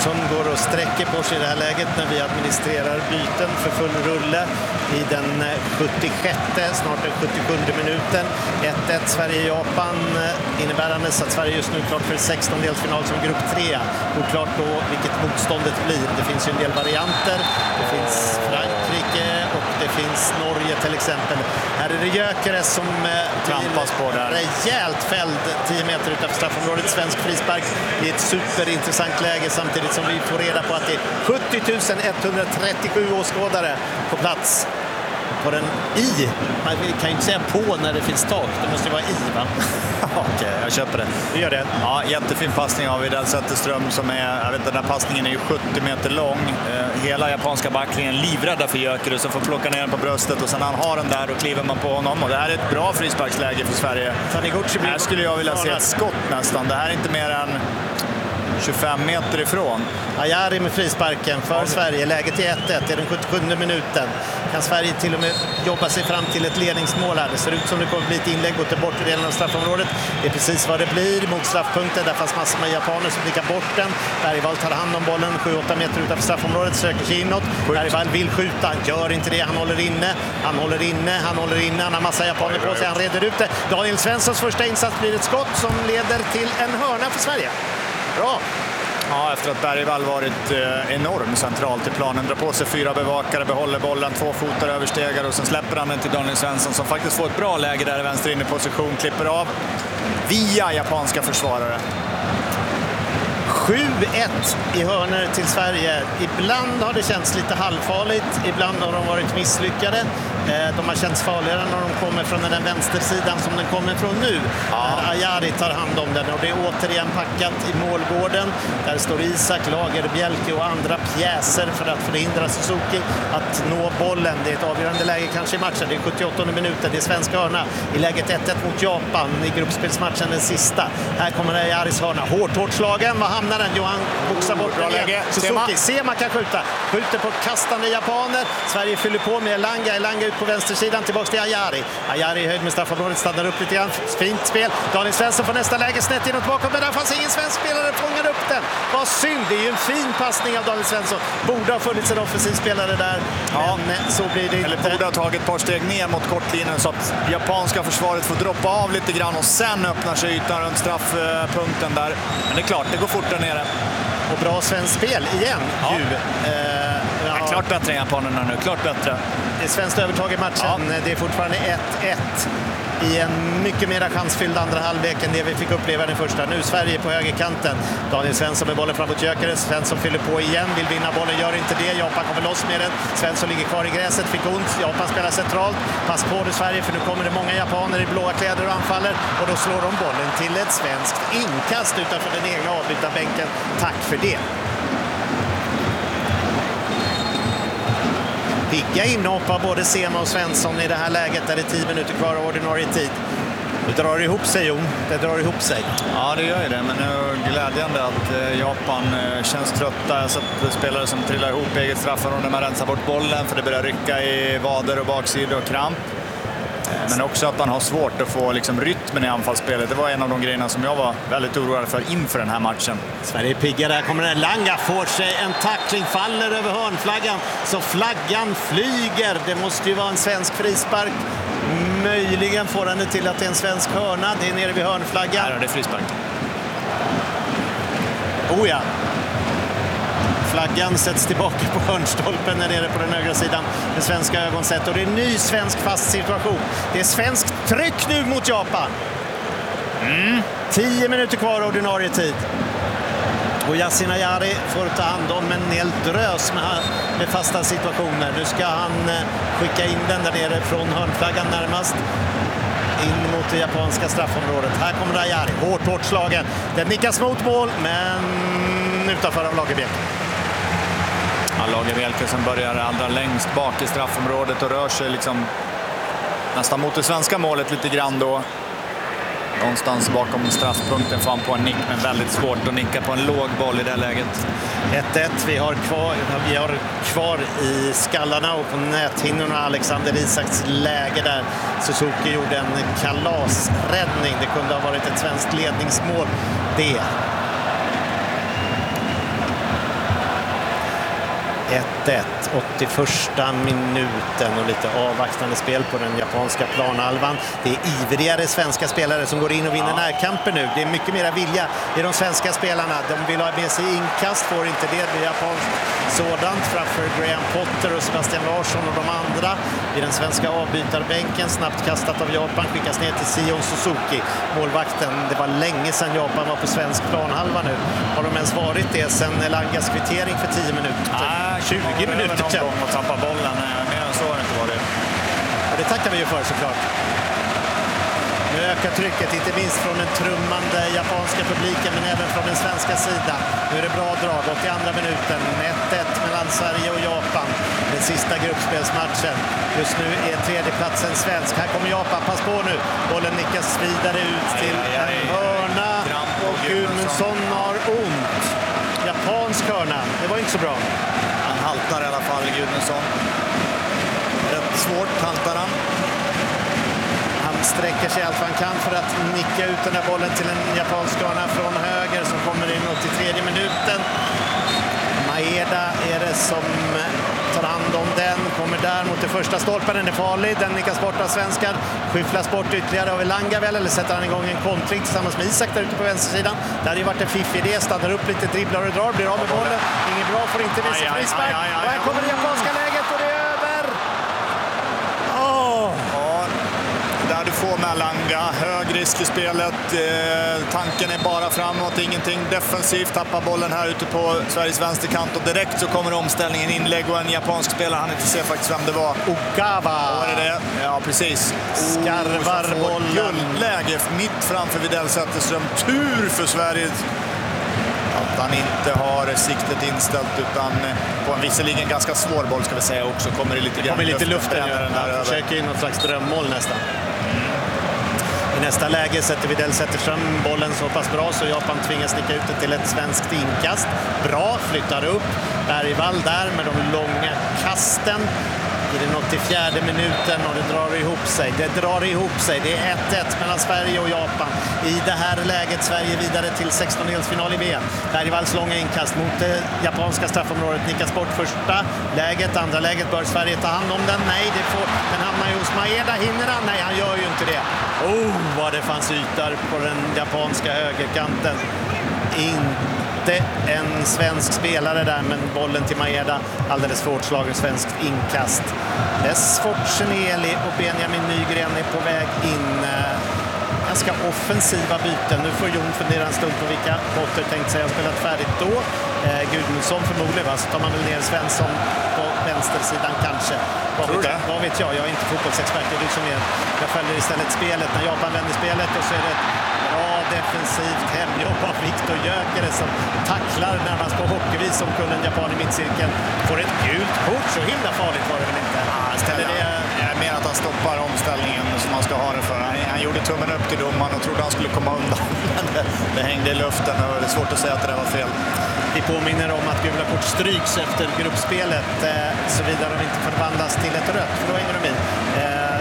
Olsson går och sträcker på sig i det här läget när vi administrerar byten för full rulle i den sjuttiosjätte, snart den sjuttiosjunde minuten. ett ett Sverige-Japan, innebärande så att Sverige just nu är klart för sextondelsfinal som grupp tre. Oklart då vilket motståndet blir. Det finns ju en del varianter. Det finns Frankrike och det finns Norge till exempel. Här är det Gyökeres som trampas på där. Rejält fälld tio meter utanför straffområdet. Svensk frispark i ett superintressant läge samtidigt som vi får reda på att det är sjuttio tusen etthundratrettiosju åskådare på plats. På den i. Man kan ju inte säga på när det finns tak. Det måste ju vara i, va? Okej, okay, jag köper det. Du gör det? Ja, jättefin passning av Widell Zetterström som är, jag vet den här passningen är ju sjuttio meter lång. Eh, hela japanska backlingen livrädda för Gyökeres som får plocka ner den på bröstet och sen han har den där och kliver man på honom. Och det här är ett bra frisparksläge för Sverige. Här skulle jag vilja se ett skott nästan. Det här är inte mer än tjugofem meter ifrån. Ayari med frisparken för ja. Sverige. Läget är ett ett i den sjuttiosjunde minuten. Kan Sverige till och med jobba sig fram till ett ledningsmål här. Det ser ut som det kommer bli ett inlägg mot den bortre delen av straffområdet. Det är precis vad det blir mot straffpunkten. Där fanns massor med japaner som blickar bort den. Bergvall tar hand om bollen sju åtta meter utanför straffområdet. Söker sig inåt. Bergvall vill skjuta. Han gör inte det. Han håller inne. Han håller inne. Han håller inne. Han har massa japaner på sig. Han reder ut det. Daniel Svenssons första insats blir ett skott som leder till en hörna för Sverige. Bra! Ja, efter att Bergvall varit eh, enorm centralt i planen. Drar på sig fyra bevakare, behåller bollen, två fotar överstegar och sen släpper han den till Daniel Svensson som faktiskt får ett bra läge där i vänster in i position. Klipper av via japanska försvarare. sju ett i hörnor till Sverige. Ibland har det känts lite halvfarligt, ibland har de varit misslyckade. De har känts farligare när de kommer från den vänstersidan som den kommer från nu. Ja. När Ayari tar hand om den och det är återigen packat i målgården. Där står Isak, Lager, Bjelke och andra pjäser för att förhindra Suzuki att nå bollen. Det är ett avgörande läge kanske i matchen. Det är sjuttioåttonde minuten, det är svenska hörna i läget ett ett mot Japan i gruppspelsmatchen den sista. Här kommer Ayaris hörna. Hårt, hårt slagen. Vad hamnar den? Johan boxar bort bra läge. Suzuki, Sema kan skjuta. Skjuter på kastande japaner. Sverige fyller på med Elanga. Elanga ut på vänstersidan, tillbaka till Ayari. Ayari i höjd med straffområdet, stannar upp lite grann. Fint spel. Daniel Svensson får nästa läge snett inåt bakom, men där fanns ingen svensk spelare, fångar upp den. Vad synd, det är ju en fin passning av Daniel Svensson. Borde ha funnits en offensiv spelare där, ja. Men så blir det inte. Eller borde ha tagit ett par steg ner mot kortlinjen så att japanska försvaret får droppa av lite grann och sen öppnar sig ytan runt straffpunkten där. Men det är klart, det går fort där nere. Och bra svensk spel igen. Ja. Ju. Eh, ja. Ja, klart bättre än japanerna nu, klart bättre. Det är svenskt övertag i matchen. Ja. Det är fortfarande ett ett i en mycket mer chansfylld andra halvlek än det vi fick uppleva den första. Nu Sverige på högerkanten. Daniel Svensson med bollen framåt Gyökeres. Svensson fyller på igen, vill vinna bollen, gör inte det. Japan kommer loss med den. Svensson ligger kvar i gräset, fick ont. Japan spelar centralt. Pass på det Sverige, för nu kommer det många japaner i blåa kläder och anfaller. Och då slår de bollen till ett svenskt inkast utanför den egna avbytarbänken. Tack för det. Pigga inhopp av både Sema och Svensson i det här läget där det är tio minuter kvar av ordinarie tid. Det drar ihop sig, Jon. Det drar ihop sig. Ja, det gör ju det. Men nu är det glädjande att Japan känns trötta. Så att spelare som trillar ihop eget straffområde när man rensar bort bollen för det börjar rycka i vader och baksidor och kramp. Men också att man har svårt att få liksom rytmen i anfallsspelet. Det var en av de grejerna som jag var väldigt oroad för inför den här matchen. Sverige är pigga, där kommer den. Langa får sig en tackling, faller över hörnflaggan. Så flaggan flyger. Det måste ju vara en svensk frispark. Möjligen får han det till att det är en svensk hörna. Det är nere vid hörnflaggan. Här är det frispark. Oh ja. Flaggan sätts tillbaka på hörnstolpen när nere på den högra sidan med svenska ögon sett. Och det är en ny svensk fast situation. Det är svenskt tryck nu mot Japan. Mm. Tio minuter kvar ordinarie tid. Och Yasin Ayari får ta hand om en hel drös med, med fasta situationer. Nu ska han skicka in den där nere från hörnflaggan närmast. In mot det japanska straffområdet. Här kommer Ayari. Hårt, hårt slagen. Den nickas mot mål, men utanför av Lagerbjälke. Ja, Lagerbjälke som börjar allra längst bak i straffområdet och rör sig liksom nästan mot det svenska målet lite grann då. Någonstans bakom straffpunkten får han på en nick, men väldigt svårt att nicka på en låg boll i det läget. ett ett, vi har kvar, vi har kvar i skallarna och på näthinnorna Alexander Isaks läge där Suzuki gjorde en kalasräddning. Det kunde ha varit ett svenskt ledningsmål. Det. ett ett, åttioförsta minuten och lite avvaktande spel på den japanska planhalvan. Det är ivrigare svenska spelare som går in och vinner närkamper nu. Det är mycket mer vilja i de svenska spelarna. De vill ha med sig inkast, får inte det. Det är japanskt sådant framför Graham Potter och Sebastian Larsson och de andra. I den svenska avbytarbänken, snabbt kastat av Japan, skickas ner till Sion Suzuki, målvakten. Det var länge sedan Japan var på svensk planhalva nu. Har de ens varit det sedan Elangas kvittering för tio minuter? Ah, tjugo minuter sedan. Och tappa bollen. Mer än så har det inte varit. Och det tackar vi ju för såklart. Nu ökar trycket, inte minst från den trummande japanska publiken men även från den svenska sidan. Nu är det bra drag, åttioandra minuten. ett ett mellan Sverige och Japan. Den sista gruppspelsmatchen. Just nu är tredjeplatsen svensk. Här kommer Japan, pass på nu. Bollen nickas vidare ut till en hörna. Och Gudmundsson har ont. Japansk hörna, det var inte så bra. Han haltar i alla fall, Gudmundsson. Rätt svårt haltar han. Han sträcker sig allt vad han kan för att nicka ut den här bollen till en japansk hörna från höger som kommer in åttiotredje minuten. Maeda är det som tar hand om den, kommer där mot det första stolpen, den är farlig, den nickas bort av svenskar, skyfflas bort ytterligare av Elanga väl, eller sätter han igång en kontring tillsammans med Isak där ute på vänstersidan. Det hade ju varit en fiffig idé, stannar upp lite, dribblar och drar, blir av med bollen, inget bra, får inte med sig frispark, och här kommer det japanska läget och det är över! Åh! Ja, där du får med Elanga, hög risk i spelet, eh, tanken är bara framåt, ingenting defensivt, tappar bollen här ute på Sveriges vänsterkant och direkt så kommer omställningen, inlägg och en japansk spelare, han inte ser faktiskt vem det var. Okawa! Var det det? Ja, precis. Skarvar oh, bollen. Guldläge mitt framför Widell Zetterström. Tur för Sverige att han inte har siktet inställt utan på en visserligen ganska svår boll ska vi säga också. Kommer det lite grann kommer lite luft luften. där. Han försöker ju något slags drömmål nästan. I nästa läge sätter Widell Zetterström bollen så pass bra så Japan tvingas sticka ut det till ett svenskt inkast. Bra, flyttar upp. Bergvall där med de långa kasten. I den åttiofjärde minuten och det drar ihop sig. Det drar ihop sig. Det är ett ett mellan Sverige och Japan. I det här läget Sverige vidare till sextondelsfinal i V M. Bergvalls långa inkast mot det japanska straffområdet nickas bort första läget. Andra läget bör Sverige ta hand om den. Nej, det får, den hamnar ju hos Maeda. Hinner han? Nej, han gör ju inte det. Oh, vad det fanns ytor på den japanska högerkanten. Inte en svensk spelare där, men bollen till Maeda, alldeles för hårt slagen svensk inkast. Dess Forseneli och Benjamin Nygren är på väg in. Ganska offensiva byten. Nu får Jon fundera en stund på vilka Potter tänkt sig ha spelat färdigt då. Eh, Gudmundsson förmodligen, va? Så tar man väl ner Svensson på vänstersidan kanske. Vad vet, jag, vad vet jag? Jag är inte fotbollsexpert, det är du som är. Jag följer istället spelet när Japan vänder spelet och så är det bra defensivt hemjobb av Viktor Gyökere som tacklar närmast på hockeyvis som kullen Japan i mittcirkeln. Får ett gult kort, så himla farligt var det väl inte? Ah, ställer det, jag menar att han stoppar omställningen som man ska ha det för. Han, han gjorde tummen upp till domaren och trodde han skulle komma undan. Men det, det hängde i luften och det är svårt att säga att det var fel. Vi påminner om att gula kort stryks efter gruppspelet eh, såvida de inte förvandlas till ett rött, för då hänger de i. Eh,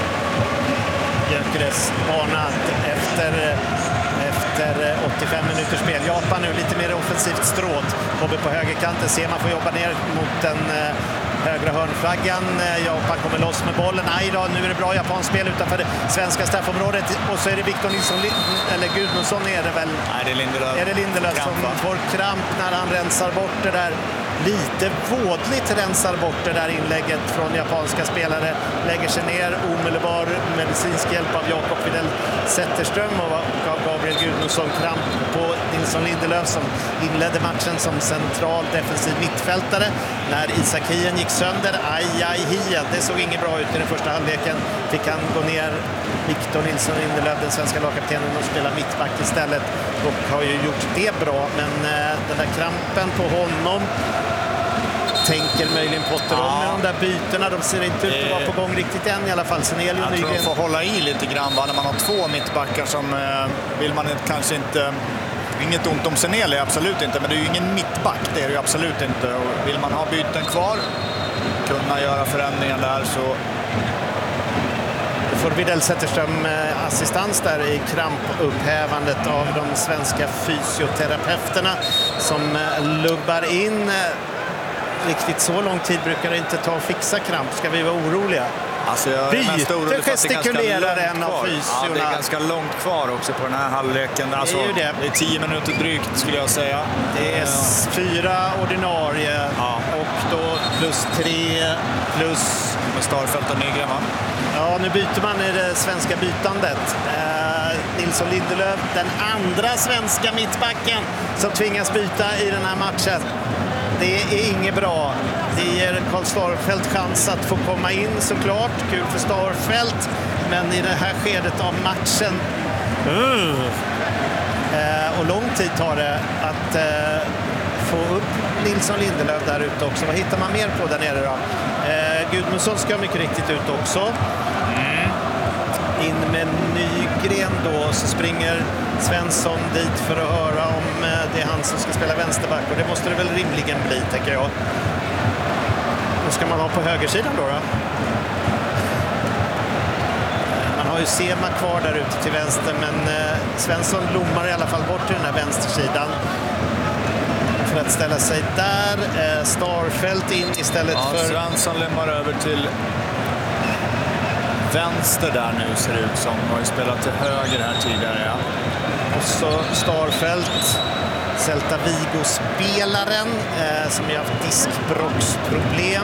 Gyökeres varnad efter, efter åttiofem minuters spel. Japan nu lite mer offensivt stråt. Kommer på högerkanten, ser man får jobba ner mot den eh, högra hörnflaggan. Japan kommer loss med bollen. Nej då, nu är det bra japanskt spel utanför det svenska straffområdet. Och så är det Victor Nilsson, eller Gudmundsson är det väl? Nej, det är Lindelöf. Är det Lindelöf som får kramp när han rensar bort det där. Lite vådligt rensar bort det där inlägget från japanska spelare. Lägger sig ner, omedelbar medicinsk hjälp av Jakob Widell Zetterström och gav Gabriel Gudmundsson kramp på Nilsson Lindelöf som inledde matchen som central defensiv mittfältare. När Isak Hien gick sönder, aj aj Hien, det såg inget bra ut i den första halvleken. Fick han gå ner, Victor Nilsson Lindelöf, den svenska lagkaptenen, och spela mittback istället. Och har ju gjort det bra, men eh, den där krampen på honom tänker möjligen Potter om med de där bytena. De ser inte ut att vara på gång riktigt än i alla fall. Sen är jag tror de får hålla i lite grann va? När man har två mittbackar som eh, vill man kanske inte... Inget ont om Seneli, absolut inte. Men det är ju ingen mittback, det är det ju absolut inte. Och vill man ha byten kvar, kunna göra förändringar där så... Får Widell Zetterström eh, assistans där i krampupphävandet av de svenska fysioterapeuterna som eh, lubbar in eh, riktigt så lång tid brukar det inte ta att fixa kramp. Ska vi vara oroliga? Alltså jag är mest orolig för att det är ganska gestikulerar en av långt kvar. Ja, det är ganska långt kvar också på den här halvleken. Alltså, Det är ju det. det är tio minuter drygt skulle jag säga. Det är s- fyra ordinarie Ja. och då plus tre plus... Med Starfelt och Nygren, va? Ja, nu byter man i det svenska bytandet. Eh, Nilsson Lindelöf, den andra svenska mittbacken som tvingas byta i den här matchen. Det är inget bra. Det ger Karl Starfelt chans att få komma in såklart. Kul för Starfelt. Men i det här skedet av matchen... Uh. Eh, och lång tid tar det att eh, få upp Nilsson Lindelöf där ute också. Vad hittar man mer på där nere då? Eh, Gudmundsson ska mycket riktigt ut också. Mm. In med Nygren då, så springer Svensson dit för att höra om eh, det är han som ska spela vänsterback. Och det måste det väl rimligen bli, tänker jag. Vad ska man ha på högersidan då? då? Man har ju Sema kvar där ute till vänster, men eh, Svensson blommar i alla fall bort till den här vänstersidan. För att ställa sig där. Eh, Starfelt in istället Ja, för... Svensson lämnar över till vänster där nu, ser det ut som. Har ju spelat till höger här tidigare, ja. Och så Starfelt, Celta Vigo-spelaren eh, som ju haft diskbråcksproblem.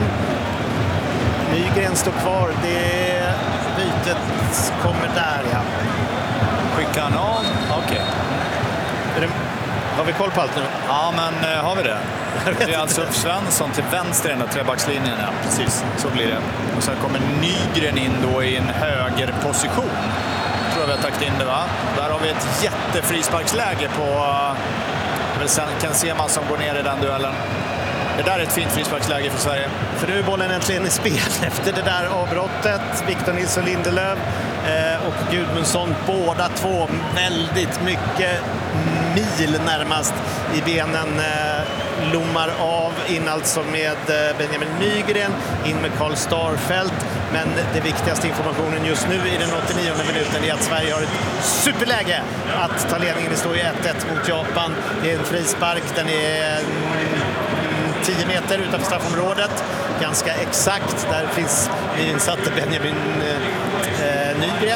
Nygren står kvar. Det bytet kommer där, ja. Skickar han av? Okej. Är det- Har vi koll på allt nu? Ja, men eh, har vi det? Det är alltså Svensson till vänster i den där trebackslinjen, ja. Precis, så blir det. Och sen kommer Nygren in då i en högerposition. Tror jag vi har tagit in det, va? Där har vi ett jättefrisparksläge på... Uh, väl sen Ken Sema som går ner i den duellen. Det där är ett fint frisparksläge för Sverige. För nu är bollen äntligen i spel efter det där avbrottet. Victor Nilsson Lindelöf eh, och Gudmundsson, båda två väldigt mycket mil närmast i benen. Eh, lommar av in alltså med eh, Benjamin Nygren, in med Karl Starfelt. Men det viktigaste informationen just nu i den åttionionde minuten är att Sverige har ett superläge att ta ledningen. Det står ju ett ett mot Japan. Det är en frispark, den är tio meter utanför straffområdet. Ganska exakt. Där finns insatte Benjamin eh, Nygren.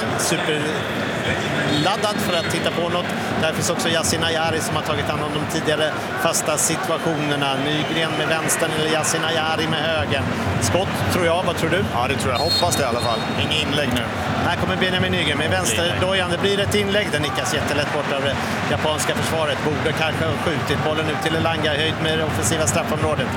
Superladdad för att titta på något. Där finns också Yasin Ayari som har tagit hand om de tidigare fasta situationerna. Nygren med vänstern eller Yasin Ayari med höger. Skott tror jag. Vad tror du? Ja, det tror jag. Hoppas det i alla fall. Inget inlägg nu. Här kommer Benjamin Nygren med vänsterdojan. Det blir ett inlägg. Den nickas jättelätt bort av det japanska försvaret. Borde kanske ha skjutit bollen ut till Elanga i höjd med det offensiva straffområdet.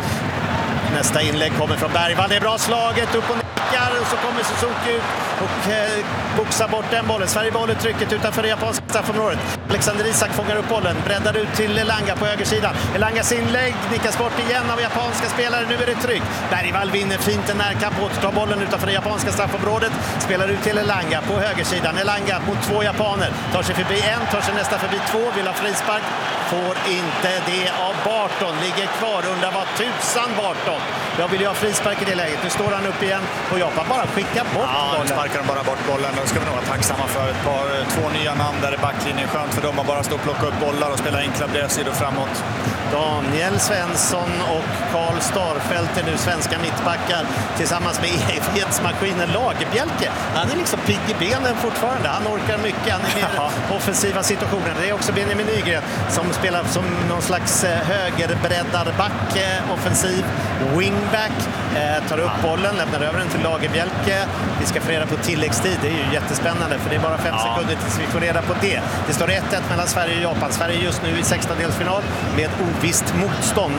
Nästa inlägg kommer från Bergvall. Det är bra slaget. Upp och nickar. Och så kommer Suzuki ut och eh, boxar bort den bollen. Sverige behåller trycket utanför det japanska straffområdet. Alexander Isak fångar upp bollen. Breddar ut till Elanga på högersidan. Elangas inlägg nickas bort igen av japanska spelare. Nu är det tryck. Bergvall vinner fint en närkamp. Återtar bollen utanför det japanska straffområdet. Spelar ut till Elanga på högersidan. Elanga mot två japaner. Tar sig förbi en. Tar sig nästa förbi två. Vill ha frispark. Får inte det av Barton. Ligger kvar. Undrar vad tusan Barton. Jag vill ju ha frispark i det läget. Nu står han upp igen och Japan bara skickar bort Ja, bollen. nu sparkar de bara bort bollen. Då ska vi nog vara tacksamma för ett par, två nya namn där i backlinjen. Skönt för dem att bara stå och plocka upp bollar och spela enkla bredsidor framåt. Daniel Svensson och Karl Starfelt är nu svenska mittbackar tillsammans med evighetsmaskinen Lagerbjälke. Han är liksom pigg i benen fortfarande. Han orkar mycket. Han är med i offensiva situationer. Det är också Benjamin Nygren som spelar som någon slags högerbreddarback, offensiv wingback. Eh, tar upp bollen, lämnar över den till Lagerbjälke. Vi ska få reda på tilläggstid. Det är ju jättespännande för det är bara fem Ja. sekunder tills vi får reda på det. Det står ett ett mellan Sverige och Japan. Sverige just nu i sextondelsfinal med ovisst motstånd.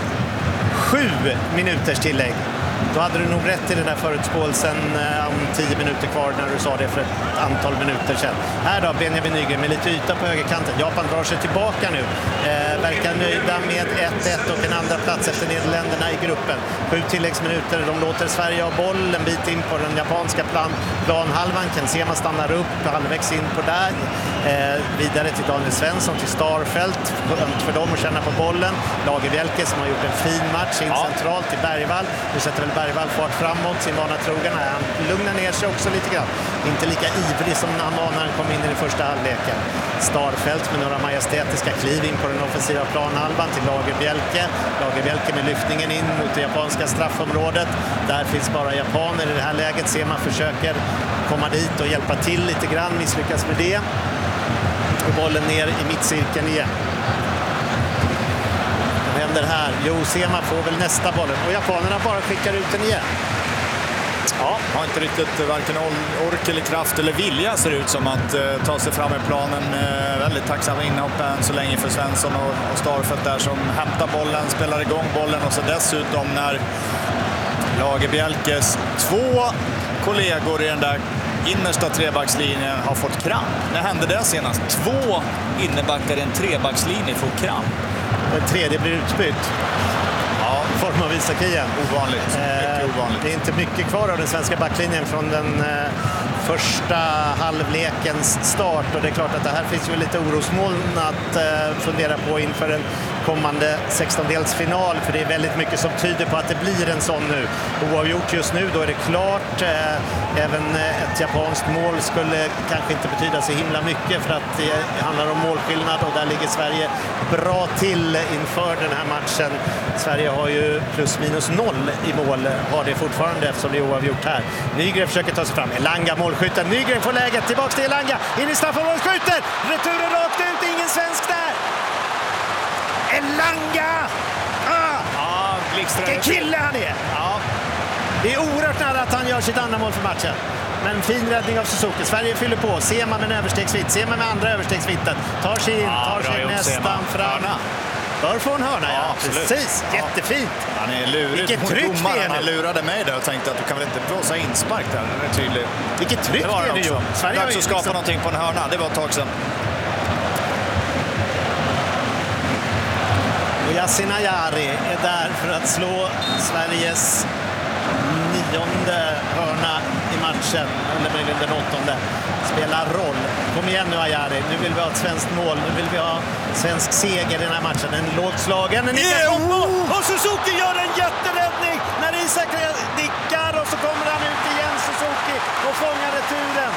Sju minuters tillägg. Då hade du nog rätt i den där förutspåelsen eh, om tio minuter kvar när du sa det för ett antal minuter sedan. Här då, Benjamin Nygren med lite yta på högerkanten. Japan drar sig tillbaka nu. Eh, verkar nöjda med ett ett och en andra plats efter Nederländerna i gruppen. Sju tilläggsminuter. De låter Sverige ha boll en bit in på den japanska plan, planhalvan. Ken Sema stannar upp, halvvägs in på där. Eh, vidare till Daniel Svensson, till Starfelt. Skönt för dem att känna på bollen. Lagerbjälke som har gjort en fin match in Ja. centralt till Bergvall. Nu sätter väl Bergvall Bergvall fart framåt, sin vana trogen. Han lugnar ner sig också lite grann. Inte lika ivrig som han var när han kom in i den första halvleken. Starfelt med några majestätiska kliv in på den offensiva planhalvan till Lagerbielke. Lagerbielke med lyftningen in mot det japanska straffområdet. Där finns bara japaner i det här läget. Sema försöker komma dit och hjälpa till lite grann, misslyckas med det. Och bollen ner i mittcirkeln igen. Vad händer här? Jo, Sema får väl nästa bollen och japanerna bara skickar ut den igen. Ja, har inte riktigt varken ork eller kraft eller vilja ser ut som att eh, ta sig fram i planen. Eh, väldigt tacksam inhopp än så länge för Svensson och, och Starfelt där som hämtar bollen, spelar igång bollen och så dessutom när Lagerbielkes två kollegor i den där innersta trebackslinjen har fått kramp. När hände det senast? Två innebackar i en trebackslinje får kramp. Den tredje blir utbytt. Ja, form av Isak igen. Ovanligt. Mycket Eh, ovanligt. det är inte mycket kvar av den svenska backlinjen från den eh, första halvlekens start. Och det är klart att det här finns ju lite orosmoln att eh, fundera på inför en kommande sextondelsfinal. För det är väldigt mycket som tyder på att det blir en sån nu. Oavgjort just nu, då är det klart. Eh, även ett japanskt mål skulle kanske inte betyda så himla mycket för att det handlar om målskillnad och där ligger Sverige bra till inför den här matchen. Sverige har ju plus minus noll i mål, har det fortfarande eftersom det är oavgjort här. Nygren försöker ta sig fram. Elanga målskytten. Nygren får läget. Tillbaks till Elanga. In i straffområdet, skjuter. Returen rakt ut. Ingen svensk där. Elanga! Ah! Ja, Vilken kille han är! Ja. Det är oerhört nära att han gör sitt andra mål för matchen. Men fin räddning av Suzuki. Sverige fyller på. Sema med en överstegsvitt. Sema med andra överstegsvittet. Tar sig in, Ja, tar sig gjort, nästan Sema. fram. Bör få en hörna, ja. Ja, absolut. Precis. Ja. Jättefint. Han är lurig. Vilket tryck det är Domaren nu. lurade mig där och tänkte att du kan väl inte blåsa inspark där. Det är tydligt. Vilket tryck Det var det är det nu, också. Johan. Sverige har Dags ju att skapa liksom- någonting på en hörna. Det var ett tag sedan. Och Yasin Ayari är där för att slå Sveriges nionde hörna i matchen, eller möjligen den åttonde. Spelar roll. Kom igen nu Ayari, nu vill vi ha ett svenskt mål, nu vill vi ha svensk seger i den här matchen. En lågt slagen, en nickar, och Suzuki gör en jätteräddning när Isak nickar och så kommer han ut igen, Suzuki, och fångar returen.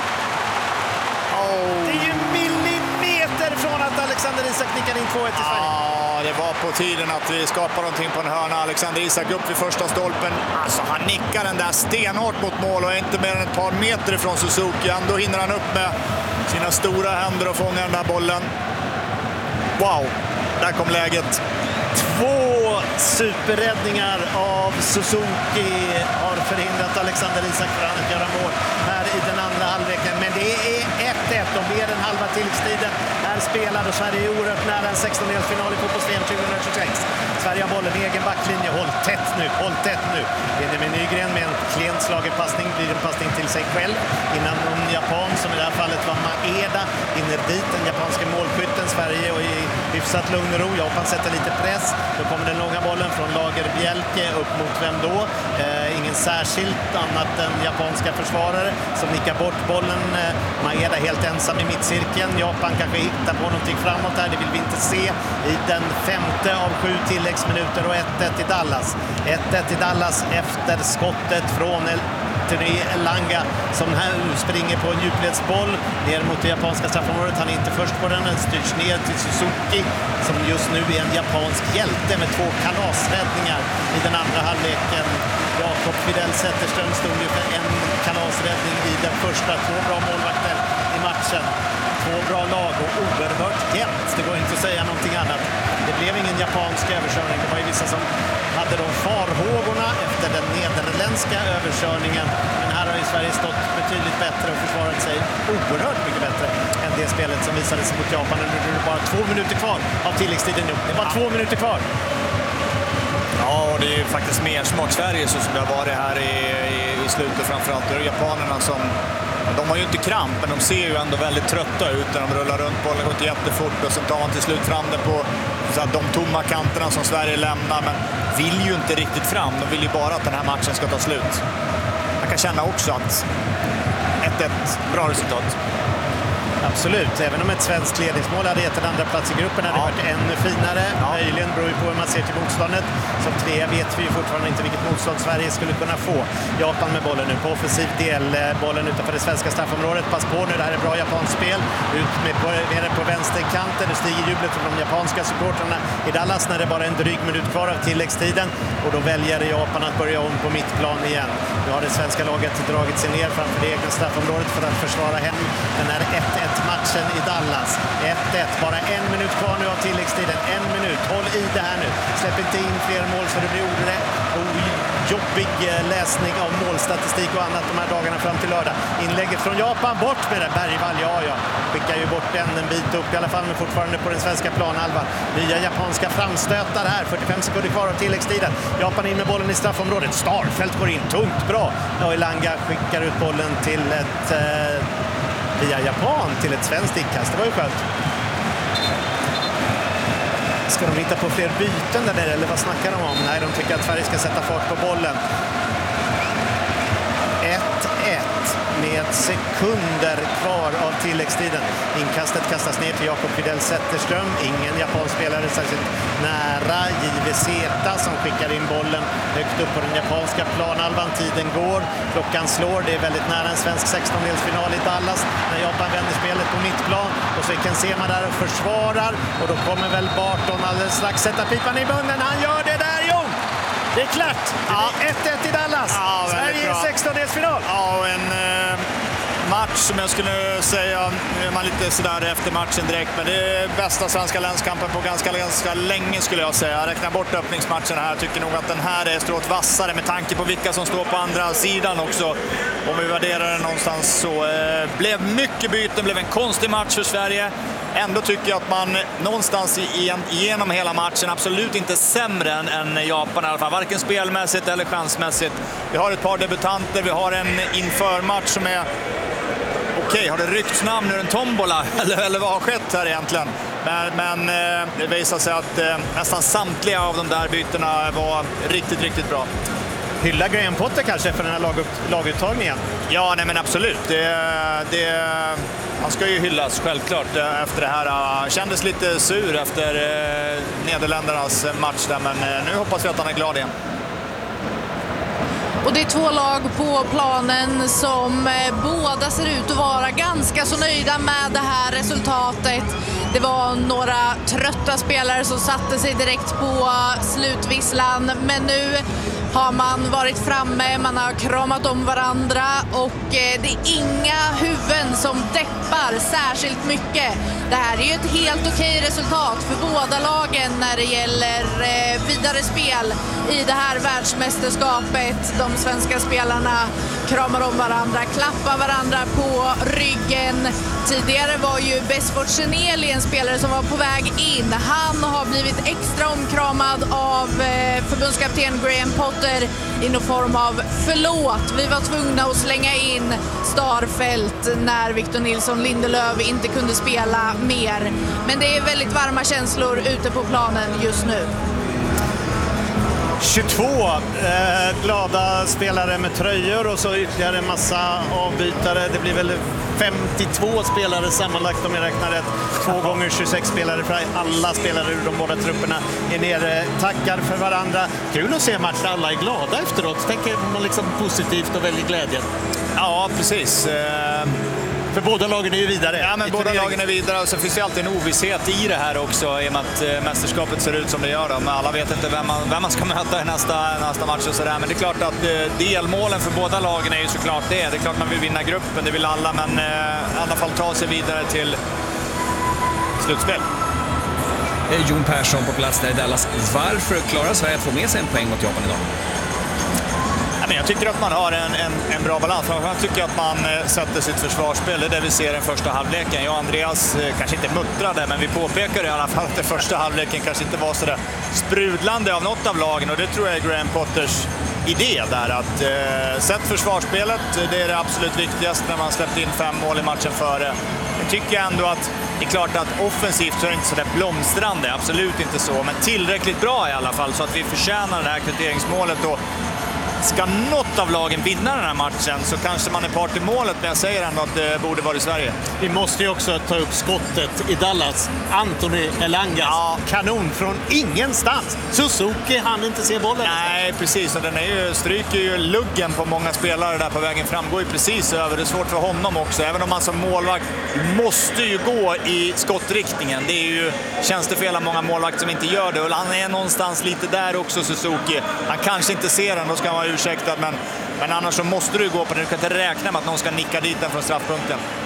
Det är ju millimeter från att Alexander Isak nickar in två ett i Sverige. Ja, det var på tiden att vi skapar någonting på en hörna. Alexander Isak upp vid första stolpen. Alltså, han nickar den där stenhårt mot mål och är inte mer än ett par meter ifrån Suzuki. Då hinner han upp med sina stora händer och fångar den där bollen. Wow, där kom läget. Två superräddningar av Suzuki har förhindrat Alexander Isak från att göra mål här i den andra halvleken. Men det är ett ett och mer än halva tilläggstiden är spelad och Sverige är oerhört nära en sextondelsfinal i fotbolls-V M tjugohundratjugosex. Sverige har bollen, egen backlinje, håll tätt nu, håll tätt nu. Benjamin Nygren med en klent slagen passning, blir en passning till sig själv innan någon japan, som i det här fallet var Maeda, hinner dit, den japanska målskytten. Sverige och i hyfsat lugn och ro. Japan sätter lite press. Då kommer den långa bollen från Lagerbielke upp mot vem då? Eh, ingen särskilt annat än japanska försvarare som nickar bort bollen. Eh, Maeda helt ensam i mittcirkeln. Japan kanske hittar på någonting framåt här. Det vill vi inte se i den femte av sju tilläggsminuter och ett ett i Dallas. ett ett i Dallas efter skottet från El Turi Elanga som här springer på en djupledsboll ner mot det japanska straffområdet. Han är inte först på den, den styrs ner till Suzuki som just nu är en japansk hjälte med två kalasräddningar i den andra halvleken. Jakob Fidel Zetterström stod ju för en kalasräddning i den första. Två bra målvakter i matchen. Två bra lag och oerhört jämnt. Det går inte att säga någonting annat. Det blev ingen japansk överkörning. Det var ju vissa som hade de farhågorna efter den nederländska överkörningen. Men här har ju Sverige stått betydligt bättre och försvarat sig oerhört mycket bättre än det spelet som visades mot Japan. Nu är det bara två minuter kvar av tilläggstiden nu. Det var två minuter kvar. Ja, och det är ju faktiskt mer smak Sverige så som det har varit här i, i, i slutet framförallt. Det är japanerna som, de har ju inte kramp, men de ser ju ändå väldigt trötta ut när de rullar runt bollen, går inte jättefort och sen tar man till slut fram det på så här, de tomma kanterna som Sverige lämnar, men vill ju inte riktigt fram. De vill ju bara att den här matchen ska ta slut. Man kan känna också att ett ett, bra resultat. Absolut, även om ett svenskt ledningsmål hade gett en andra plats i gruppen hade det Ja. varit ännu finare. Ja. Möjligen beror ju på hur man ser till motståndet. Som trea vet vi ju fortfarande inte vilket motstånd Sverige skulle kunna få. Japan med bollen nu på offensiv del. Bollen utanför det svenska straffområdet. Pass på nu, det här är bra japanskt spel. Ut med, på, med på vänsterkanten. Nu stiger jublet från de japanska supportrarna i Dallas när det bara är en dryg minut kvar av tilläggstiden. Och då väljer Japan att börja om på mittplan igen. Nu har det svenska laget dragit sig ner framför det egna straffområdet för att försvara hem den här ett ett matchen i Dallas. ett ett, bara en minut kvar nu av tilläggstiden. En minut, håll i det här nu. Släpp inte in fler mål så det blir jobbig läsning av målstatistik och annat de här dagarna fram till lördag. Inlägget från Japan, bort med det. Bergvall, ja ja. Skickar ju bort den en bit upp i alla fall, men fortfarande på den svenska planhalvan. Nya japanska framstötar här, fyrtiofem sekunder kvar av tilläggstiden. Japan in med bollen i straffområdet. Starfelt går in, tungt, bra. Ja, Elanga skickar ut bollen till ett... Eh, via Japan till ett svenskt inkast. Det var ju skönt. Ska de hitta på fler byten där nere, eller vad snackar de om? Nej, de tycker att Sverige ska sätta fart på bollen. ett ett med sekunder kvar av tilläggstiden. Inkastet kastas ner till Jakob Fidel Zetterström. Ingen japansk spelare särskilt nära. J V Z som skickar in bollen högt upp på den japanska planhalvan. Tiden går, klockan slår. Det är väldigt nära en svensk sextondelsfinal i Dallas när Japan vänder spelet på mittplan. Och så är Ken Sema där och försvarar. Och då kommer väl Barton alldeles strax sätta pipan i munnen. Han gör det där, jo! Det är klart. Ja. ett ett i Dallas. Ja, Sverige i sextondelsfinal. Ja, och en eh, match som jag skulle säga, nu är man lite sådär efter matchen direkt, men det är bästa svenska länskampen på ganska, ganska länge skulle jag säga. Jag räknar bort öppningsmatchen här. Jag tycker nog att den här är strået vassare med tanke på vilka som står på andra sidan också. Om vi värderar den någonstans så eh, blev mycket byten, blev en konstig match för Sverige. Ändå tycker jag att man någonstans genom hela matchen absolut inte sämre än, än Japan i alla fall. Varken spelmässigt eller chansmässigt. Vi har ett par debutanter, vi har en införmatch som är... Okej, okay, har det ryckts namn ur en tombola? Eller, eller vad har skett här egentligen? Men, men eh, det visar sig att eh, nästan samtliga av de där bytena var riktigt, riktigt bra. Hylla Graham Potter kanske för den här lag, laguttagningen? Ja, nej men absolut. Det, det, han ska ju hyllas självklart efter det här. Han kändes lite sur efter eh, Nederländernas match där, men eh, nu hoppas vi att han är glad igen. Och det är två lag på planen som eh, båda ser ut att vara ganska så nöjda med det här resultatet. Det var några trötta spelare som satte sig direkt på slutvisslan, men nu har man varit framme, man har kramat om varandra och eh, det är inga huvuden som deppar särskilt mycket. Det här är ju ett helt okej resultat för båda lagen när det gäller eh, vidare spel i det här världsmästerskapet. De svenska spelarna kramar om varandra, klappar varandra på ryggen. Tidigare var ju Besford Cheneli en spelare som var på väg in. Han har blivit extra omkramad av eh, förbundskapten Graham Potter i någon form av förlåt. Vi var tvungna att slänga in Starfelt när Victor Nilsson Lindelöf inte kunde spela mer. Men det är väldigt varma känslor ute på planen just nu. tjugotvå eh, glada spelare med tröjor och så ytterligare en massa avbytare. Det blir väl femtiotvå spelare sammanlagt om jag räknar rätt. Två gånger tjugosex spelare för alla spelare ur de båda trupperna är nere. Tackar för varandra. Kul att se matchen. Alla är glada efteråt. Tänker man liksom positivt och väldigt glädjen. Ja, precis. Eh... För båda lagen är ju vidare. Ja, men båda lagen är vidare och så finns det alltid en ovisshet i det här också i och med att eh, mästerskapet ser ut som det gör. Då. Men alla vet inte vem man, vem man ska möta i nästa, nästa match och sådär. Men det är klart att eh, delmålen för båda lagen är ju såklart det. Det är klart man vill vinna gruppen, det vill alla, men eh, i alla fall ta sig vidare till slutspel. Jon Persson på plats där i Dallas. Varför klarar Sverige att få med sig en poäng mot Japan idag? Jag tycker att man har en, en, en bra balans. Jag tycker att man sätter sitt försvarsspel. Det är det vi ser i den första halvleken. Jag och Andreas kanske inte muttrade, men vi påpekar i alla fall att den första halvleken kanske inte var så där sprudlande av något av lagen. Och det tror jag är Graham Potters idé där. Att eh, sätt försvarsspelet, det är det absolut viktigaste när man släppt in fem mål i matchen före. Jag tycker ändå att det är klart att offensivt så är det inte så där blomstrande. Absolut inte så, men tillräckligt bra i alla fall så att vi förtjänar det här kvitteringsmålet. Och ska något av lagen vinna den här matchen så kanske man är part i målet, men jag säger ändå att det borde vara i Sverige. Vi måste ju också ta upp skottet i Dallas. Anthony Elanga. Ja. Kanon från ingenstans. Suzuki hann inte se bollen. Nej, precis. Och den är ju, stryker ju luggen på många spelare där på vägen fram. Går ju precis över. Det är svårt för honom också. Även om man som målvakt måste ju gå i skottriktningen. Det är ju tjänstefel av många målvakter som inte gör det. Och han är någonstans lite där också, Suzuki. Han kanske inte ser den, då ska han vara ursäktad. Men, men annars så måste du gå på den. Du kan inte räkna med att någon ska nicka dit den från straffpunkten.